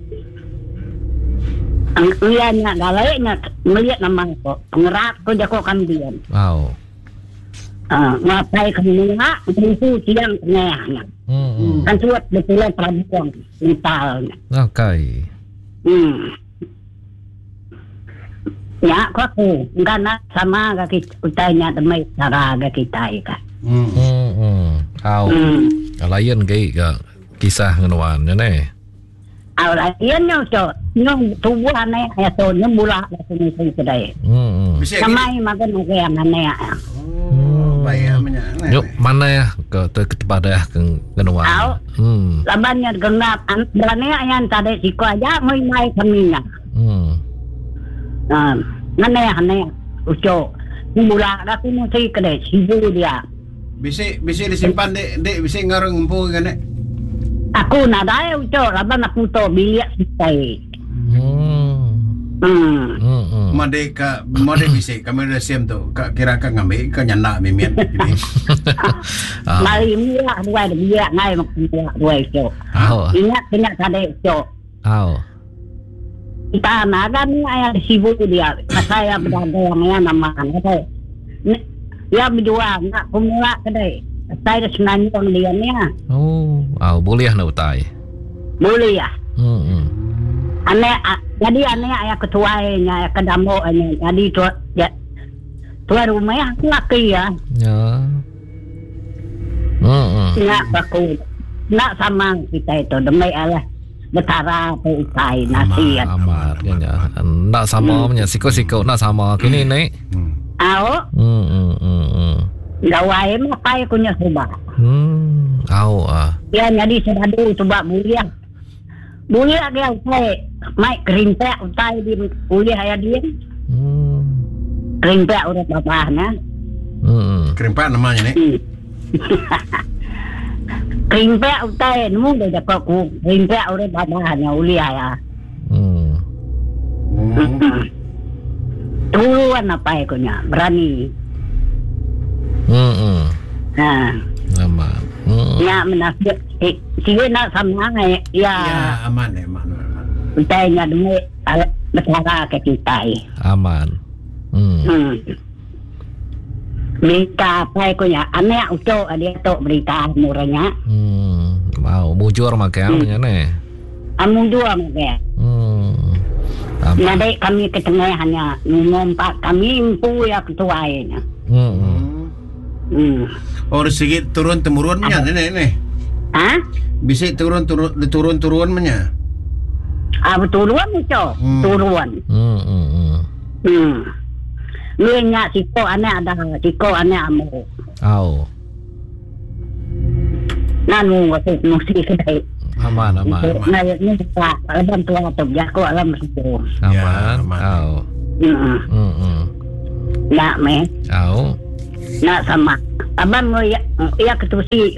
Ang uyanya galai nak melihat nama ko. Pengerak ko jako kan dia.
Wow.
Ah, ngapai kami nak itu siang tengahnya.
Hmm.
Kan suat betul perempuan mentalnya.
Okay.
Hmm. Ya, kau aku enggak nak sama gak kita utanya temai cara gak kita ikan.
Hmm.
Hmm. Hmm. Aw.
Hmm.
Layan gay ga kisah ngenuan ne.
Awal iyan nyo so, yung tubuh aneh ya so, yung mula na sumisay today.
Hmm.
Bisa
Kamay magan ng kaya aneh ya.
Oh, baik amanya.
Yuk mana ya ke te kepada ke ngenuan.
Aw.
Hmm.
Labannya genap, berani ayan tadi siko aja may may kaminya.
Hmm.
Ah, aneh aneh, uco. Yung mula na sumisay today, sibu dia.
Bisa bisa disimpan dek dek bisa ngarang umpu kan dek.
Aku na dahil uco, laban aku to biliak sisay.
Hmm.
Hmm.
Hmm. Hmm.
Made ka made bisa kami dah siam tu. Ka kira ka ngambil ka nyana mimian gini.
Ah.
Mari mula dua dia ngai mak mula dua uco.
Aw.
Ingat ingat tadi uco.
Aw.
Kita naga ni ayah sibuk dia. Saya berdagang yang nama apa? Ya berdua nak pemula kedai. Saya sebenarnya orang dia ni ah.
Oh, aw boleh na utai.
Boleh ya.
Hmm. Hmm.
Ane jadi ane ayah ketuanya, ayah kedamo ane. Jadi tu ya. Tua rumah aku laki ya.
Ya. Hmm. Hmm.
Nak aku nak sama kita itu demi Allah betara utai nasihat.
Amat kan ya. Nak sama punya siko-siko nak sama kini ni.
Hmm.
Ao,
Hmm. Hmm. Hmm. Hmm.
gawai mah pai kunya coba.
Hmm. Aw ah.
Ya jadi sedadu coba mulia. Mulia dia utai, mai kerintek utai di kuliah ya dia.
Hmm.
Kerintek udah bapaknya.
Hmm.
Kerimpak namanya nih.
Kerintek utai, nemu dia dapat ku. Kerintek udah bapaknya uliah ya.
Hmm.
Hmm.
Turuan apa kunya, berani.
Hmm. Hmm.
Nah,
Amat. Hmm.
ya menasib. Eh, siapa nak sama ya?
Ya aman deh aman. aman.
Utainya demi betara ke kita.
Aman. Hmm.
Hmm. Berita apa kunya? Anak ucok dia tu berita murahnya.
Hmm. Mau mujur makan punya ne.
Amun dua macam.
Hmm. Aman.
Nanti kami ke tengah hanya ngompak kami impu ya ketuanya.
Hmm. Hmm.
Hmm.
Oh sedikit turun temurunnya nih nih.
Hah?
Bisa turun turun turun turunnya.
Ah turuan ucok,
Hmm.
turuan.
Hmm. Hmm. Hmm.
Hmm. Luenya siko anak ada, siko anak amu.
Aw.
Nanu waktu musik kedai.
Aman, aman.
Nah, ini Pak, alam tua tu jago alam situ.
Aman.
aman.
Au.
Hmm.
Hmm. hmm.
Nak me,
Au.
nak sama. Abang mau ya, ya ketusi.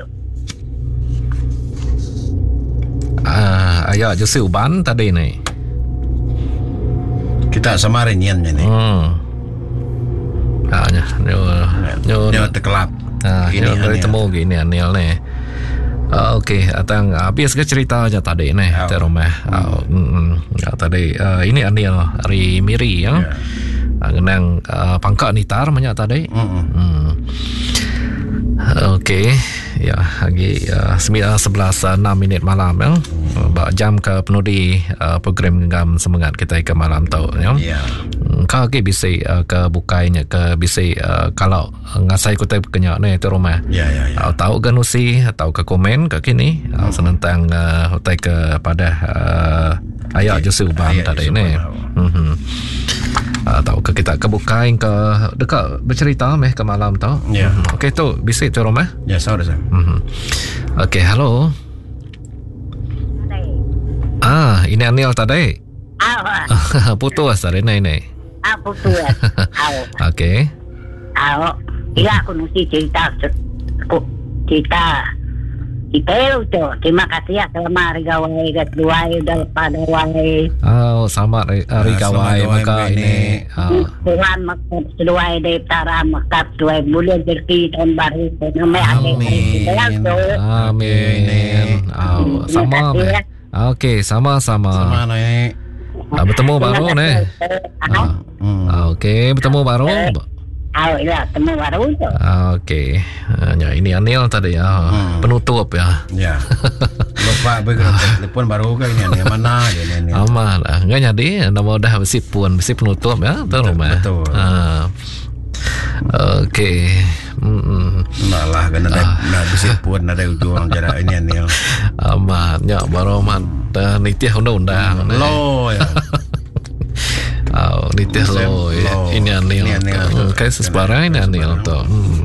Ah, ayah Jose Uban tadi ni.
Kita samarin yan ni.
Hmm. Ah, nya. Nyo nyo
Nyo terkelap.
Ah,
Gini,
nyo dari
Anil.
temu gini Anil ni. Ah, okey, atang habis ke cerita aja tadi ni,
Au.
terumah. Ah, hmm. Ya, tadi ah, ini Anil dari Miri ya.
Ya.
Ah, kenang ah, pangkat nitar banyak tadi.
Mm-mm.
Hmm. Okey, ya lagi uh, sembilan sebelas enam minit malam ya. Bak jam ke penudi uh, program Genggam Semangat kita ke malam tu ya.
Ya.
Hmm, Kau ke bisa uh, ke bukainya ke bisa uh, kalau ngasai kita kenyak ni tu rumah.
Ya, ya, ya.
Uh, tahu ke nusi atau ke komen ke kini uh, senentang uh, hotai kepada uh, ayat Jose Uban
Ayat
tadi
Jose
ni.
Uban.
Mhm. Uh, tahu ke kita ke bukain ke dekat bercerita meh ke malam tau.
Ya.
Mhm. Okey tu bisa tu rumah.
Ya, saudara saya.
Mhm. Okey, halo. Ah, ini Anil tadi.
Aw,
Putus tadi ni ni.
apa tu? Aw,
Okey.
aw. Ya aku nusi cerita, aku cerita. Kita tu, terima kasih ya selama hari gawai kedua dan pada wai.
Oh, selamat hari, hari
Ah,
gawai
selamat
maka
gawai
ini.
ini.
Oh.
Tuhan maksud kedua dari Tara maksud kedua bulan jerki tahun baru. Nama
Amin. Amin. Oh, sama meh. Okey, sama-sama.
Sama ni.
Ah, bertemu baru ni. Ah.
Hmm.
Ah, Okey, bertemu baru.
Aw, ya temu baru tu.
Ah, Okey. Ah, ya, ini Anil tadi ya.
Hmm.
Penutup ya.
Ya. Lupa begitu telefon baru ke ini ni mana je ni. ni.
Aman lah. Enggak jadi nama dah besi pun besi penutup ya tu
Betul,
rumah.
betul.
Ah. Okey. Hmm.
Nak lah kena ada nak bisik pun ada ujung jarak ini ni.
Aman ya baru aman. Dan nitih undang-undang. ni.
Lo ya.
Oh, nitih
Sam,
lo.
lo.
Ini Anil.
Ini Anil.
Hmm, Kayak sesebarang ini Anil
Sesebarang.
tu. Hmm.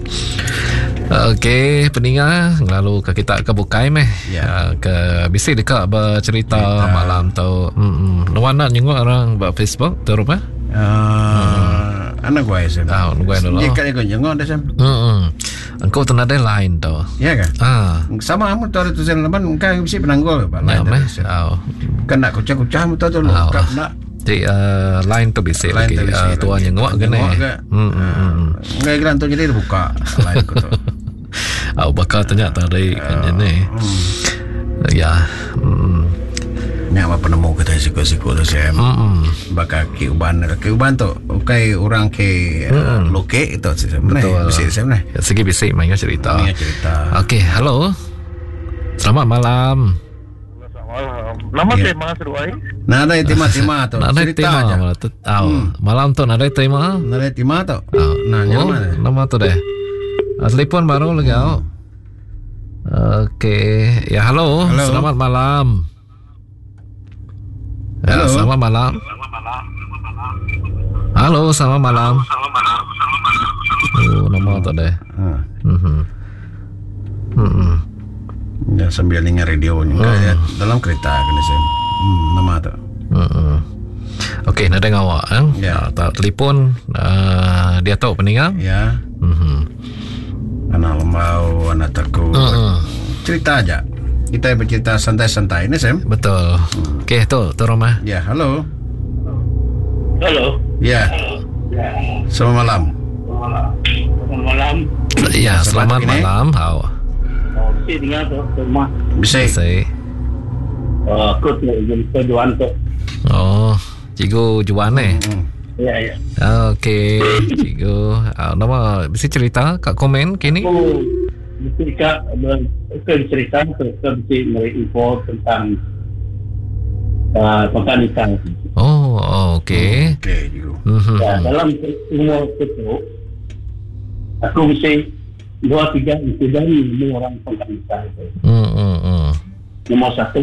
Okey, peningat lalu ke kita ke bukai meh.
Ya.
Uh, ke bisi dekat bercerita
Cerita.
malam tu. Hmm. Nuan nak nyengok orang buat Facebook tu rumah.
Ah, anak gua Sam.
Ah, gua dulu.
Jika dia jengok dah Sam.
Hmm. Engkau tenada lain tu.
Ya kan?
Ah.
Sama kamu tahu tu Sam leban engkau bisik penanggul apa
Ya,
lain.
meh.
dah, Sam.
Oh.
Kan nak kucah-kucah mu tahu tu
Oh.
kau nak
Di uh, lain tu bisi
lain
lagi.
tu
Uh, tuan nyengok ke ni?
Nyengok ke?
Hmm. hmm, hmm.
Enggak kira tu jadi dia buka lain ku tu.
Aku bakal tanya tadi kan ni.
Hmm.
Ya. Hmm.
Nyak apa penemu kita siku-siku tu Sam.
Hmm.
Bakal ki uban ki uban tu ukai orang ke
Hmm.
loke itu Sam.
Betul.
Bisik Sam ni.
Ya, segi bisik main cerita.
Ini cerita.
Okey, halo. Selamat malam.
Nama
Ya.
tema seruai.
Nah, ada tema-tema tu.
Nak ada
Cerita
tema
aja.
malam tu. Oh,
Hmm.
malam tu nak ada tema.
Nah, ada tema tu.
Oh,
Nah, yang
oh,
mana?
nama tu deh. Ah, telefon baru lagi. Oh. Okey, ya halo.
Halo.
Selamat malam. Ya,
Halo.
selamat malam. Halo, selamat malam. Oh, nama tu deh.
Ha.
Mhm. Mhm.
Ya, sambil dengar radio ni.
Hmm.
Kayak dalam kereta kena Sam. Hmm, nama tu.
Mhm. Okey, nak dengar awak eh?
Ya.
Ah, tak telefon uh, dia tahu peninggal.
Ya.
Mhm.
Anak lembau, anak takut.
Mhm.
Cerita aja. Kita bercerita santai-santai ni Sam.
Betul. Okey, tu tu rumah.
Ya, halo.
Halo.
Ya. Selamat malam.
Selamat malam.
Ya, selamat
Selamat ini.
malam. Hau.
Oh, si dengar tu rumah.
Bisa.
Saya.
Uh, aku tu izin tujuan tu.
Oh, cikgu Juan eh.
Hmm.
Ya, ya.
Okey, cikgu. Ah, nama bisa cerita kat komen kini?
Aku bercerita, bercerita tu, aku mesti memberi info tentang uh, tentang nikah.
Oh, oh okey.
Okey, cikgu.
Mhm.
Ya, dalam umur itu, aku mesti dua tiga itu dari lima orang tentang nikah itu.
Hmm, hmm, hmm.
Nomor satu,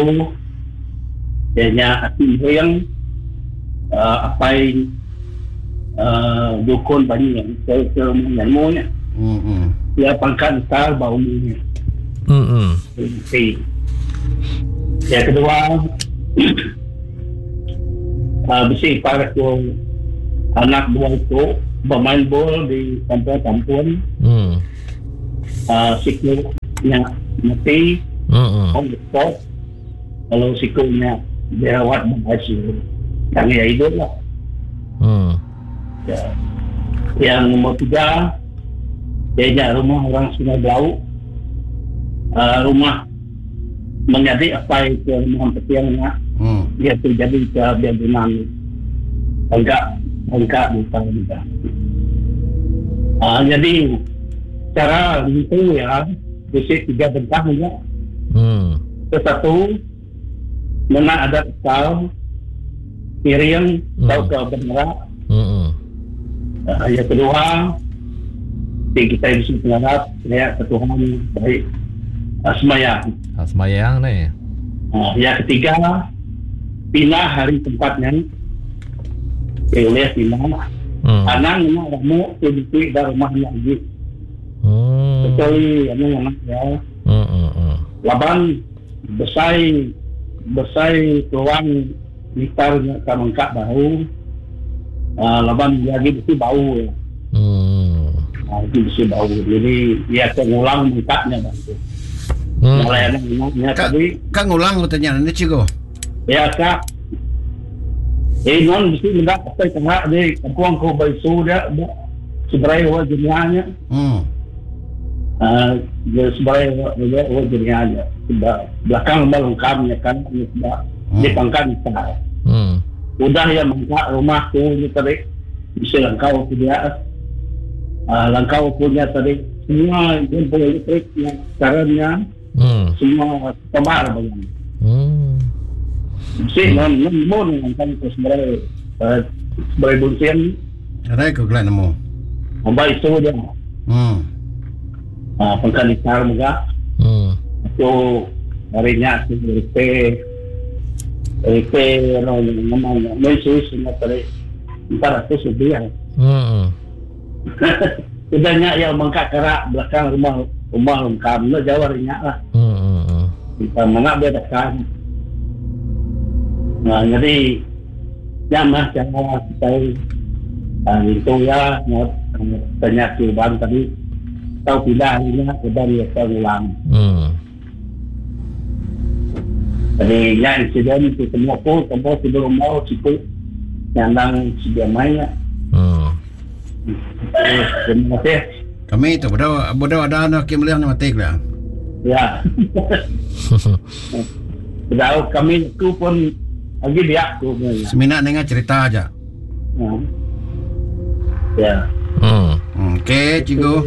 dia hati yang uh, apa yang uh, dukun banyak yang ke ke menyanyi
Hmm. hmm.
dia pangkat besar bau ni.
Hmm, hmm.
Okay. Yang kedua, uh, besi para ko anak dua itu bermain bola di kampung-kampung.
Hmm.
Uh, sikunya mati,
Hmm.
on the spot. Kalau sikunya dirawat berhasil, kami ya hidup lah.
Hmm.
Ya. Yang nomor tiga, dia rumah orang Sungai Belau. Uh, rumah menjadi apa itu rumah petiangnya.
Hmm.
Dia terjadi ke biadunan. Enggak, enggak bukan juga. Uh, jadi cara itu ya, besi tiga bentang ya.
Hmm.
Satu, mana ada kal, piring,
Hmm.
tahu ke benerak.
Hmm.
Uh, yang kedua, di kita bisa mengharap saya ketuhanan baik uh, semayang.
Ah, semayang ni.
Uh, yang ketiga, pindah hari tempatnya. Boleh pindah.
Hmm.
Anak memang ramu sedikit dari rumahnya lagi.
Hmm.
Kecuali anak-anak ya.
Hmm. Hmm. Hmm.
Laban besai besai tuang gitarnya kamangkak bau. Uh, laban lagi mesti bau ya.
Hmm.
Uh, itu mesti bau. Jadi dia pengulang mangkaknya bang.
Hmm.
Mulai anak-anaknya
Kak,
tadi
kak ngulang ko tanya ni Cigo.
ya kak. Eh non mesti minta apa tengah dia kampung ko baisu dia seberai wa dunianya.
Hmm.
Uh, dia seberai wa wa dunianya. Sudah belakang melengkapnya kan sudah
Hmm.
dipangkat kita.
Hmm.
Udah ya mangkak rumahku ni tadi bisa langkau ke dia. Uh, langkau punya tadi semua jempol elektrik yang caranya
Hmm.
semua tebar bagian.
Hmm.
Si non non mon yang kan ke seberai uh, seberai bunsian
Ada ko klan mo.
ambai itu dia.
Hmm.
Uh, pangkat litar juga.
Hmm.
Itu harinya si R P R P ano namanya mesus na tadi empat ratus rupiah.
Hmm.
Udahnya yang mangkak kerak belakang rumah rumah lengkap na jawarinya lah.
Hmm. Hmm.
Kita mana dia dekat. Nah jadi yang mah cara kita uh, itu ya tanya cuban tadi tahu pindah harinya sudah dia ulang.
Hmm.
Jadi yang insiden itu semua pun semua sebelum mau situ nyandang si dia mainnya.
Hmm.
Eh, terima kasih.
Kami tu bodoh bodoh ada anak yang melihat nama tek lah.
Ya. Sudah kami itu pun lagi dia aku punya.
Semina dengar cerita aja.
Ya. Ya.
Hmm.
Hmm. Okey, Cigo.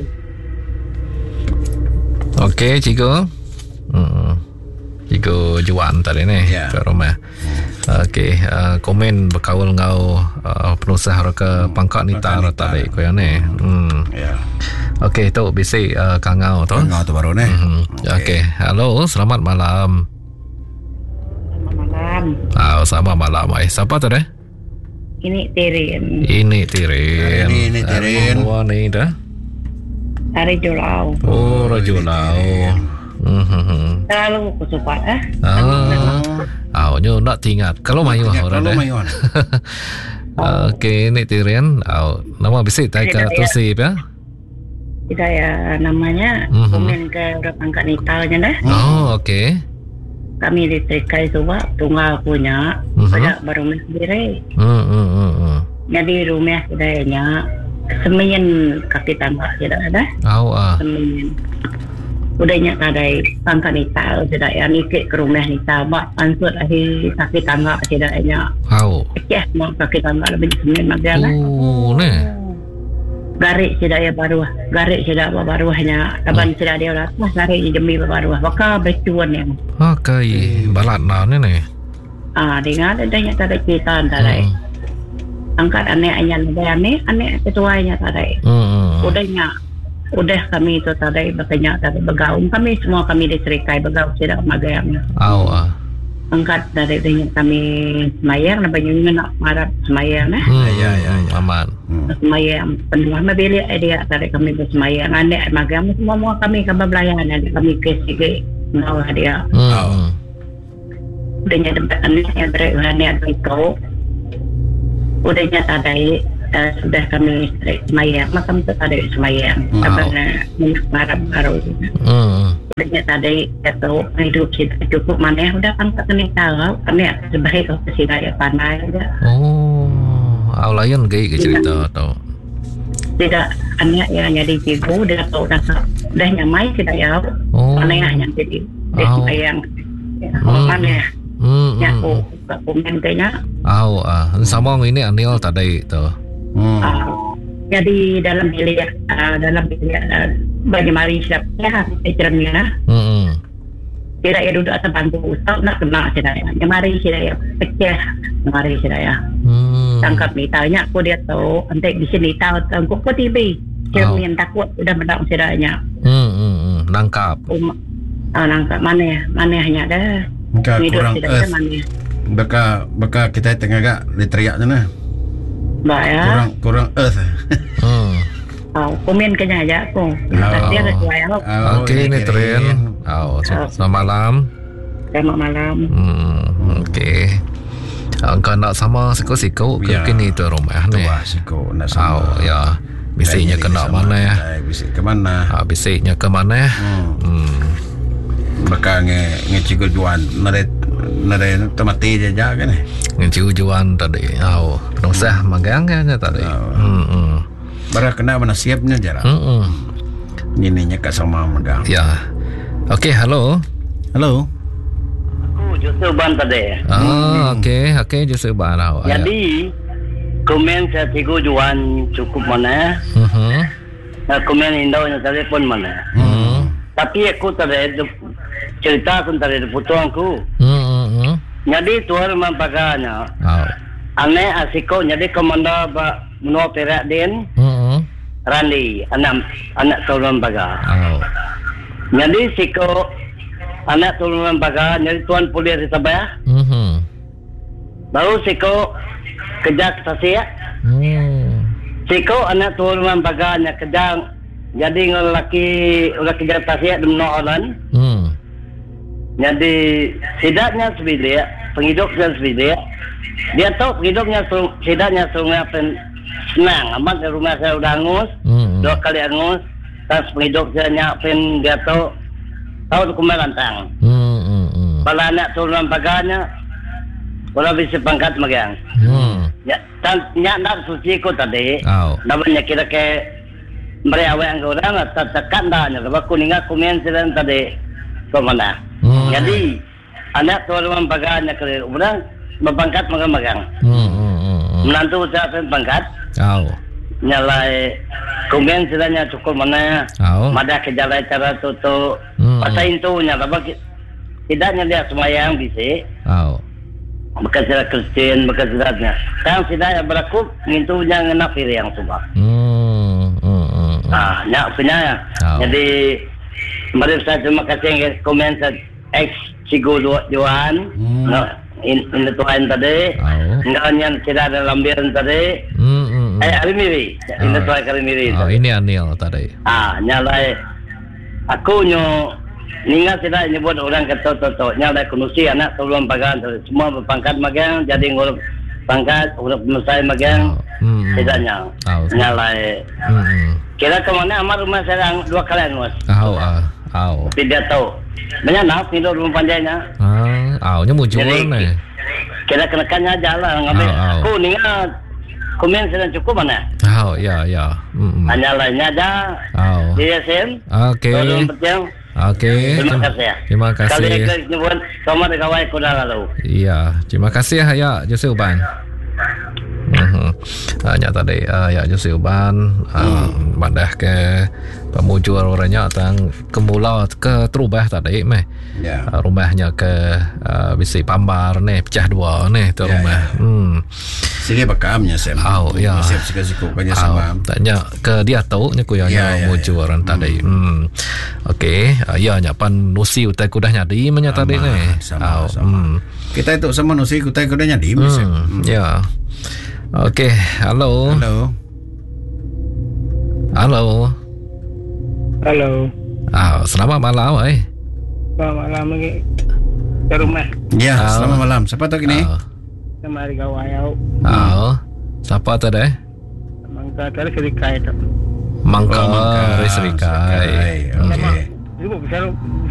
Okey, Cigo. Hmm. Cigo Juan tadi ni
Ya.
ke rumah. Okey, uh, komen berkawal ngau uh, penusaha ke pangkat nita tadi ko yan eh. Hmm.
Ya.
Okey, tu bisi uh, kangau tu.
Tengok tu baru ni.
Hmm. Okey, halo, selamat malam.
Malam.
Ah, selamat malam. Eh, siapa tu deh?
Ini Tirin
Ini Tirin.
Ini, ini Tirin.
Dua ni dah.
dari Jolau.
Oh, Rajulau. Hmm.
Terlalu kesupat ah.
Ah, oh, nyo nak tinggal. Kalau mayu
Ya,
orang
kalau
dah.
mayuan.
Okey, ni Tirin. Oh, nama bisik tak ke
Tidak,
tu sip ya?
Tidak ya namanya
Mhm.
komen ke udah pangkat nitalnya dah.
Oh, okey.
Kami diterikai coba tunggal punya.
Mhm.
Pada baru sendiri.
Hmm, hmm, hmm, hmm.
Jadi rumah sedayanya semayan kaki tangga tidak ada.
Au ah.
Semayan. Udahnya tadai pangkat nital sedaya nikit ke rumah nital. Bak ansut akhir kaki tangga sedayanya.
Au.
Yes, mau kaki tangga lebih semayan magalah.
Oh, ni.
Garik sedaya baru, garik sedaya baru hanya taban sedaya dia lah. Mas garik demi baru, maka bercuan yang.
Okay, balat na ni ni.
Ah, dengan adanya tadi kita tadi. Angkat anek anyan ada anek, anek ketuanya tadi.
Hmm.
Udahnya, udah kami itu tadi bertanya tadi bergaul kami semua kami diserikai bergaul sedaya magam.
Au ah.
Angkat dari dengan kami semayang, namanya nak marah semayang nah.
Hmm, ya ya ya. Aman.
Semayang penuh mabili dia tadi kami bersemayang anek magam semua semua kami kabar belayan adik kami ke sige mau dia
Hmm.
udahnya debat anak yang berani ada itu, udahnya tadi uh, sudah kami semayang, makam itu tadi semayang,
Wow.
karena marah baru.
Hmm.
Udahnya tadi itu hidup kita cukup mana, udah pangkat ini tahu, kami sebagai ofisi daya pandai, udah.
Oh, au lain gay ke cerita tau.
Tidak anak yang jadi cipu, dia tahu dah dah nyamai tidak ya,
Oh.
mana yang jadi
Oh.
semayang,
Hmm.
mana
Hmm.
yang
hmm,
aku
hmm.
komentarnya.
Au ah, sama ini Anil tadi tu.
Hmm.
Uh, jadi dalam bilik uh, dalam bilik uh, bagi mari siapnya cerminnya
Hmm.
tidak ya duduk atas bantu ustaz nak kena saya yang mari saya pecah mari saya
Hmm.
tangkap ni tanya aku dia tahu antek di sini tahu tangkap ko T V cermin takut sudah mendak saya
Hmm. Hmm. hmm. Nangkap.
um, uh, nangkap mana mana hanya dah
Maka
hidup
kurang
tidak
earth.
mana
Baka baka kita tengah gak diteriak sana.
baik ya
Kurang kurang earth.
Hmm.
uh, komen kenya aja aku dia ketua ya
Oh,
Okey ni
kira-
Tren. Au, selamat malam.
selamat malam.
Hmm. Okey. Angka nak sama siko-siko ke
Ya.
kini tu rumah ni.
Wah, siko nak
Au,
sama.
ya. Bisiknya
Lain
kena
sama.
mana ya?
Lain Bisik ke mana?
Ah, bisiknya ke mana?
Hmm.
Hmm.
Baka nge nge cikgu juan nare nare temati je ja kan.
Ngejujuan tadi. Au, penuh magang kan tadi.
Au.
Hmm. hmm.
Bara kena mana siapnya jara.
Hmm. hmm.
Ini nya kat sama megang.
Ya. Okey, halo.
Halo.
Aku Joseph Ban tadi.
Ah, okey, okey Joseph Barau.
Jadi komen saya tiga juan cukup mana?
Mhm.
Nah, komen indahnya telefon mana?
Hmm.
Tapi aku tadi cerita aku tadi putuang aku.
Hmm. hmm.
Jadi tuan mampaganya.
Au.
Ane asiko jadi komanda ba menua perak din
Hmm.
Randi anak anak tolong baga.
Au.
Jadi siko anak tolong baga jadi tuan polis di Sabah.
Mhm.
Baru siko kerja stasiun.
Hmm.
Siko anak tolong baga nya kerja jadi ngelaki ulah kerja stasiun di menua orang.
Hmm.
Jadi sidaknya sebilik, penghidupnya sebilik. Dia tahu penghidupnya sidaknya sungai pen senang. Amat di rumah saya udah angus,
Hmm.
dua kali angus. Tas penghidup saya nyapin dia tahu tahu dokumen lantang.
Hmm. Hmm. hmm.
Kalau anak turun paganya, kalau bisa pangkat magang.
Hmm.
Ya, tan nyak nak suci ko tadi.
Au.
Namanya kira ke meriawa yang orang atau tekan dah nya. Sebab kuninga komen sedang tadi komanda.
Hmm.
Jadi anak turun paganya ke orang berpangkat magang-magang.
Hmm. Hmm. hmm.
Menantu saya pun pangkat.
Au.
Nyalai komen sedangnya cukup mana.
Au.
Mada ke jalan cara tu tu.
Hmm.
Pasain tu nya sebab tidaknya dia semayang bisa.
Au.
Bekas sila Kristen, bekas silatnya. Sekarang sidaya berlaku, ngintunya ngena pilih yang semua.
Hmm. Hmm. Hmm.
Ah, nyak punya ya.
Oh.
Jadi, mari saya terima kasih yang komen saya ex Cigo Johan,
Hmm.
no, in in Tuhan tadi,
Oh.
enggak yang tidak ada lambiran tadi.
Hmm. Hmm. hmm.
Eh, Arimiri, in
Oh.
Tuhan Arimiri.
Oh, ini Anil tadi.
Ah, nyalai aku nyo ninga tidak nyebut orang kata toto nyalai kunusi anak tolong pagan semua berpangkat magang jadi ngurus pangkat urut penusai magang
Hmm. hmm.
tidaknya
Oh.
nyalai
Hmm. hmm.
kira kemana amar rumah saya dua kali angus
Au. Au. Au.
tidak tahu banyak nak hidup rumah panjangnya
Ah, au nya muncul
Jadi,
ni.
kira kenakannya jalan ngambil
Oh, oh.
aku ninga komen sedang cukup mana
Au, ya, ya. Hmm. hmm.
hanya lainnya ada
Au.
di S M
Okey.
tolong penting
Okey.
terima
Terima-
kasih ya
Terima
kali
kasih.
ke nyebut sama dengan kawai kuda lalu.
Ya, terima kasih ya Jose Uban. Mhm. Hanya tadi uh, ya Jose Uban uh, madah ke pemujur orangnya tang kemula ke terubah tadi meh.
Ya.
Uh, rumahnya ke uh, bisi pambar ni pecah dua ni tu
Ya,
rumah.
ya.
Hmm.
Sige bakamnya saya.
Au, ya.
Siap sikit-sikit kanya
Au,
sama.
tanya ke dia tahu nya ku ya
Ya, ya,
mujur
ya.
orang tadi. Hmm. Okey, uh, ya nya pan nusi utai kudah nyadi menya tadi
Sama,
ni.
sama,
Au,
sama.
hmm.
Kita itu sama nusi kutai kudanya di Mesir.
Hmm, ya. Okey, halo.
Halo.
Halo.
Halo.
Ah, selamat malam, eh.
Selamat malam lagi.
ke rumah.
Ya,
Ah.
selamat malam. Siapa tu kini?
Ah.
Sama hari gawai.
Ah. Siapa tu deh?
Mangka kali serikai tu.
Mangka
Oh, Mangka.
Risrikai.
Serikai. Okey.
Ibu bisa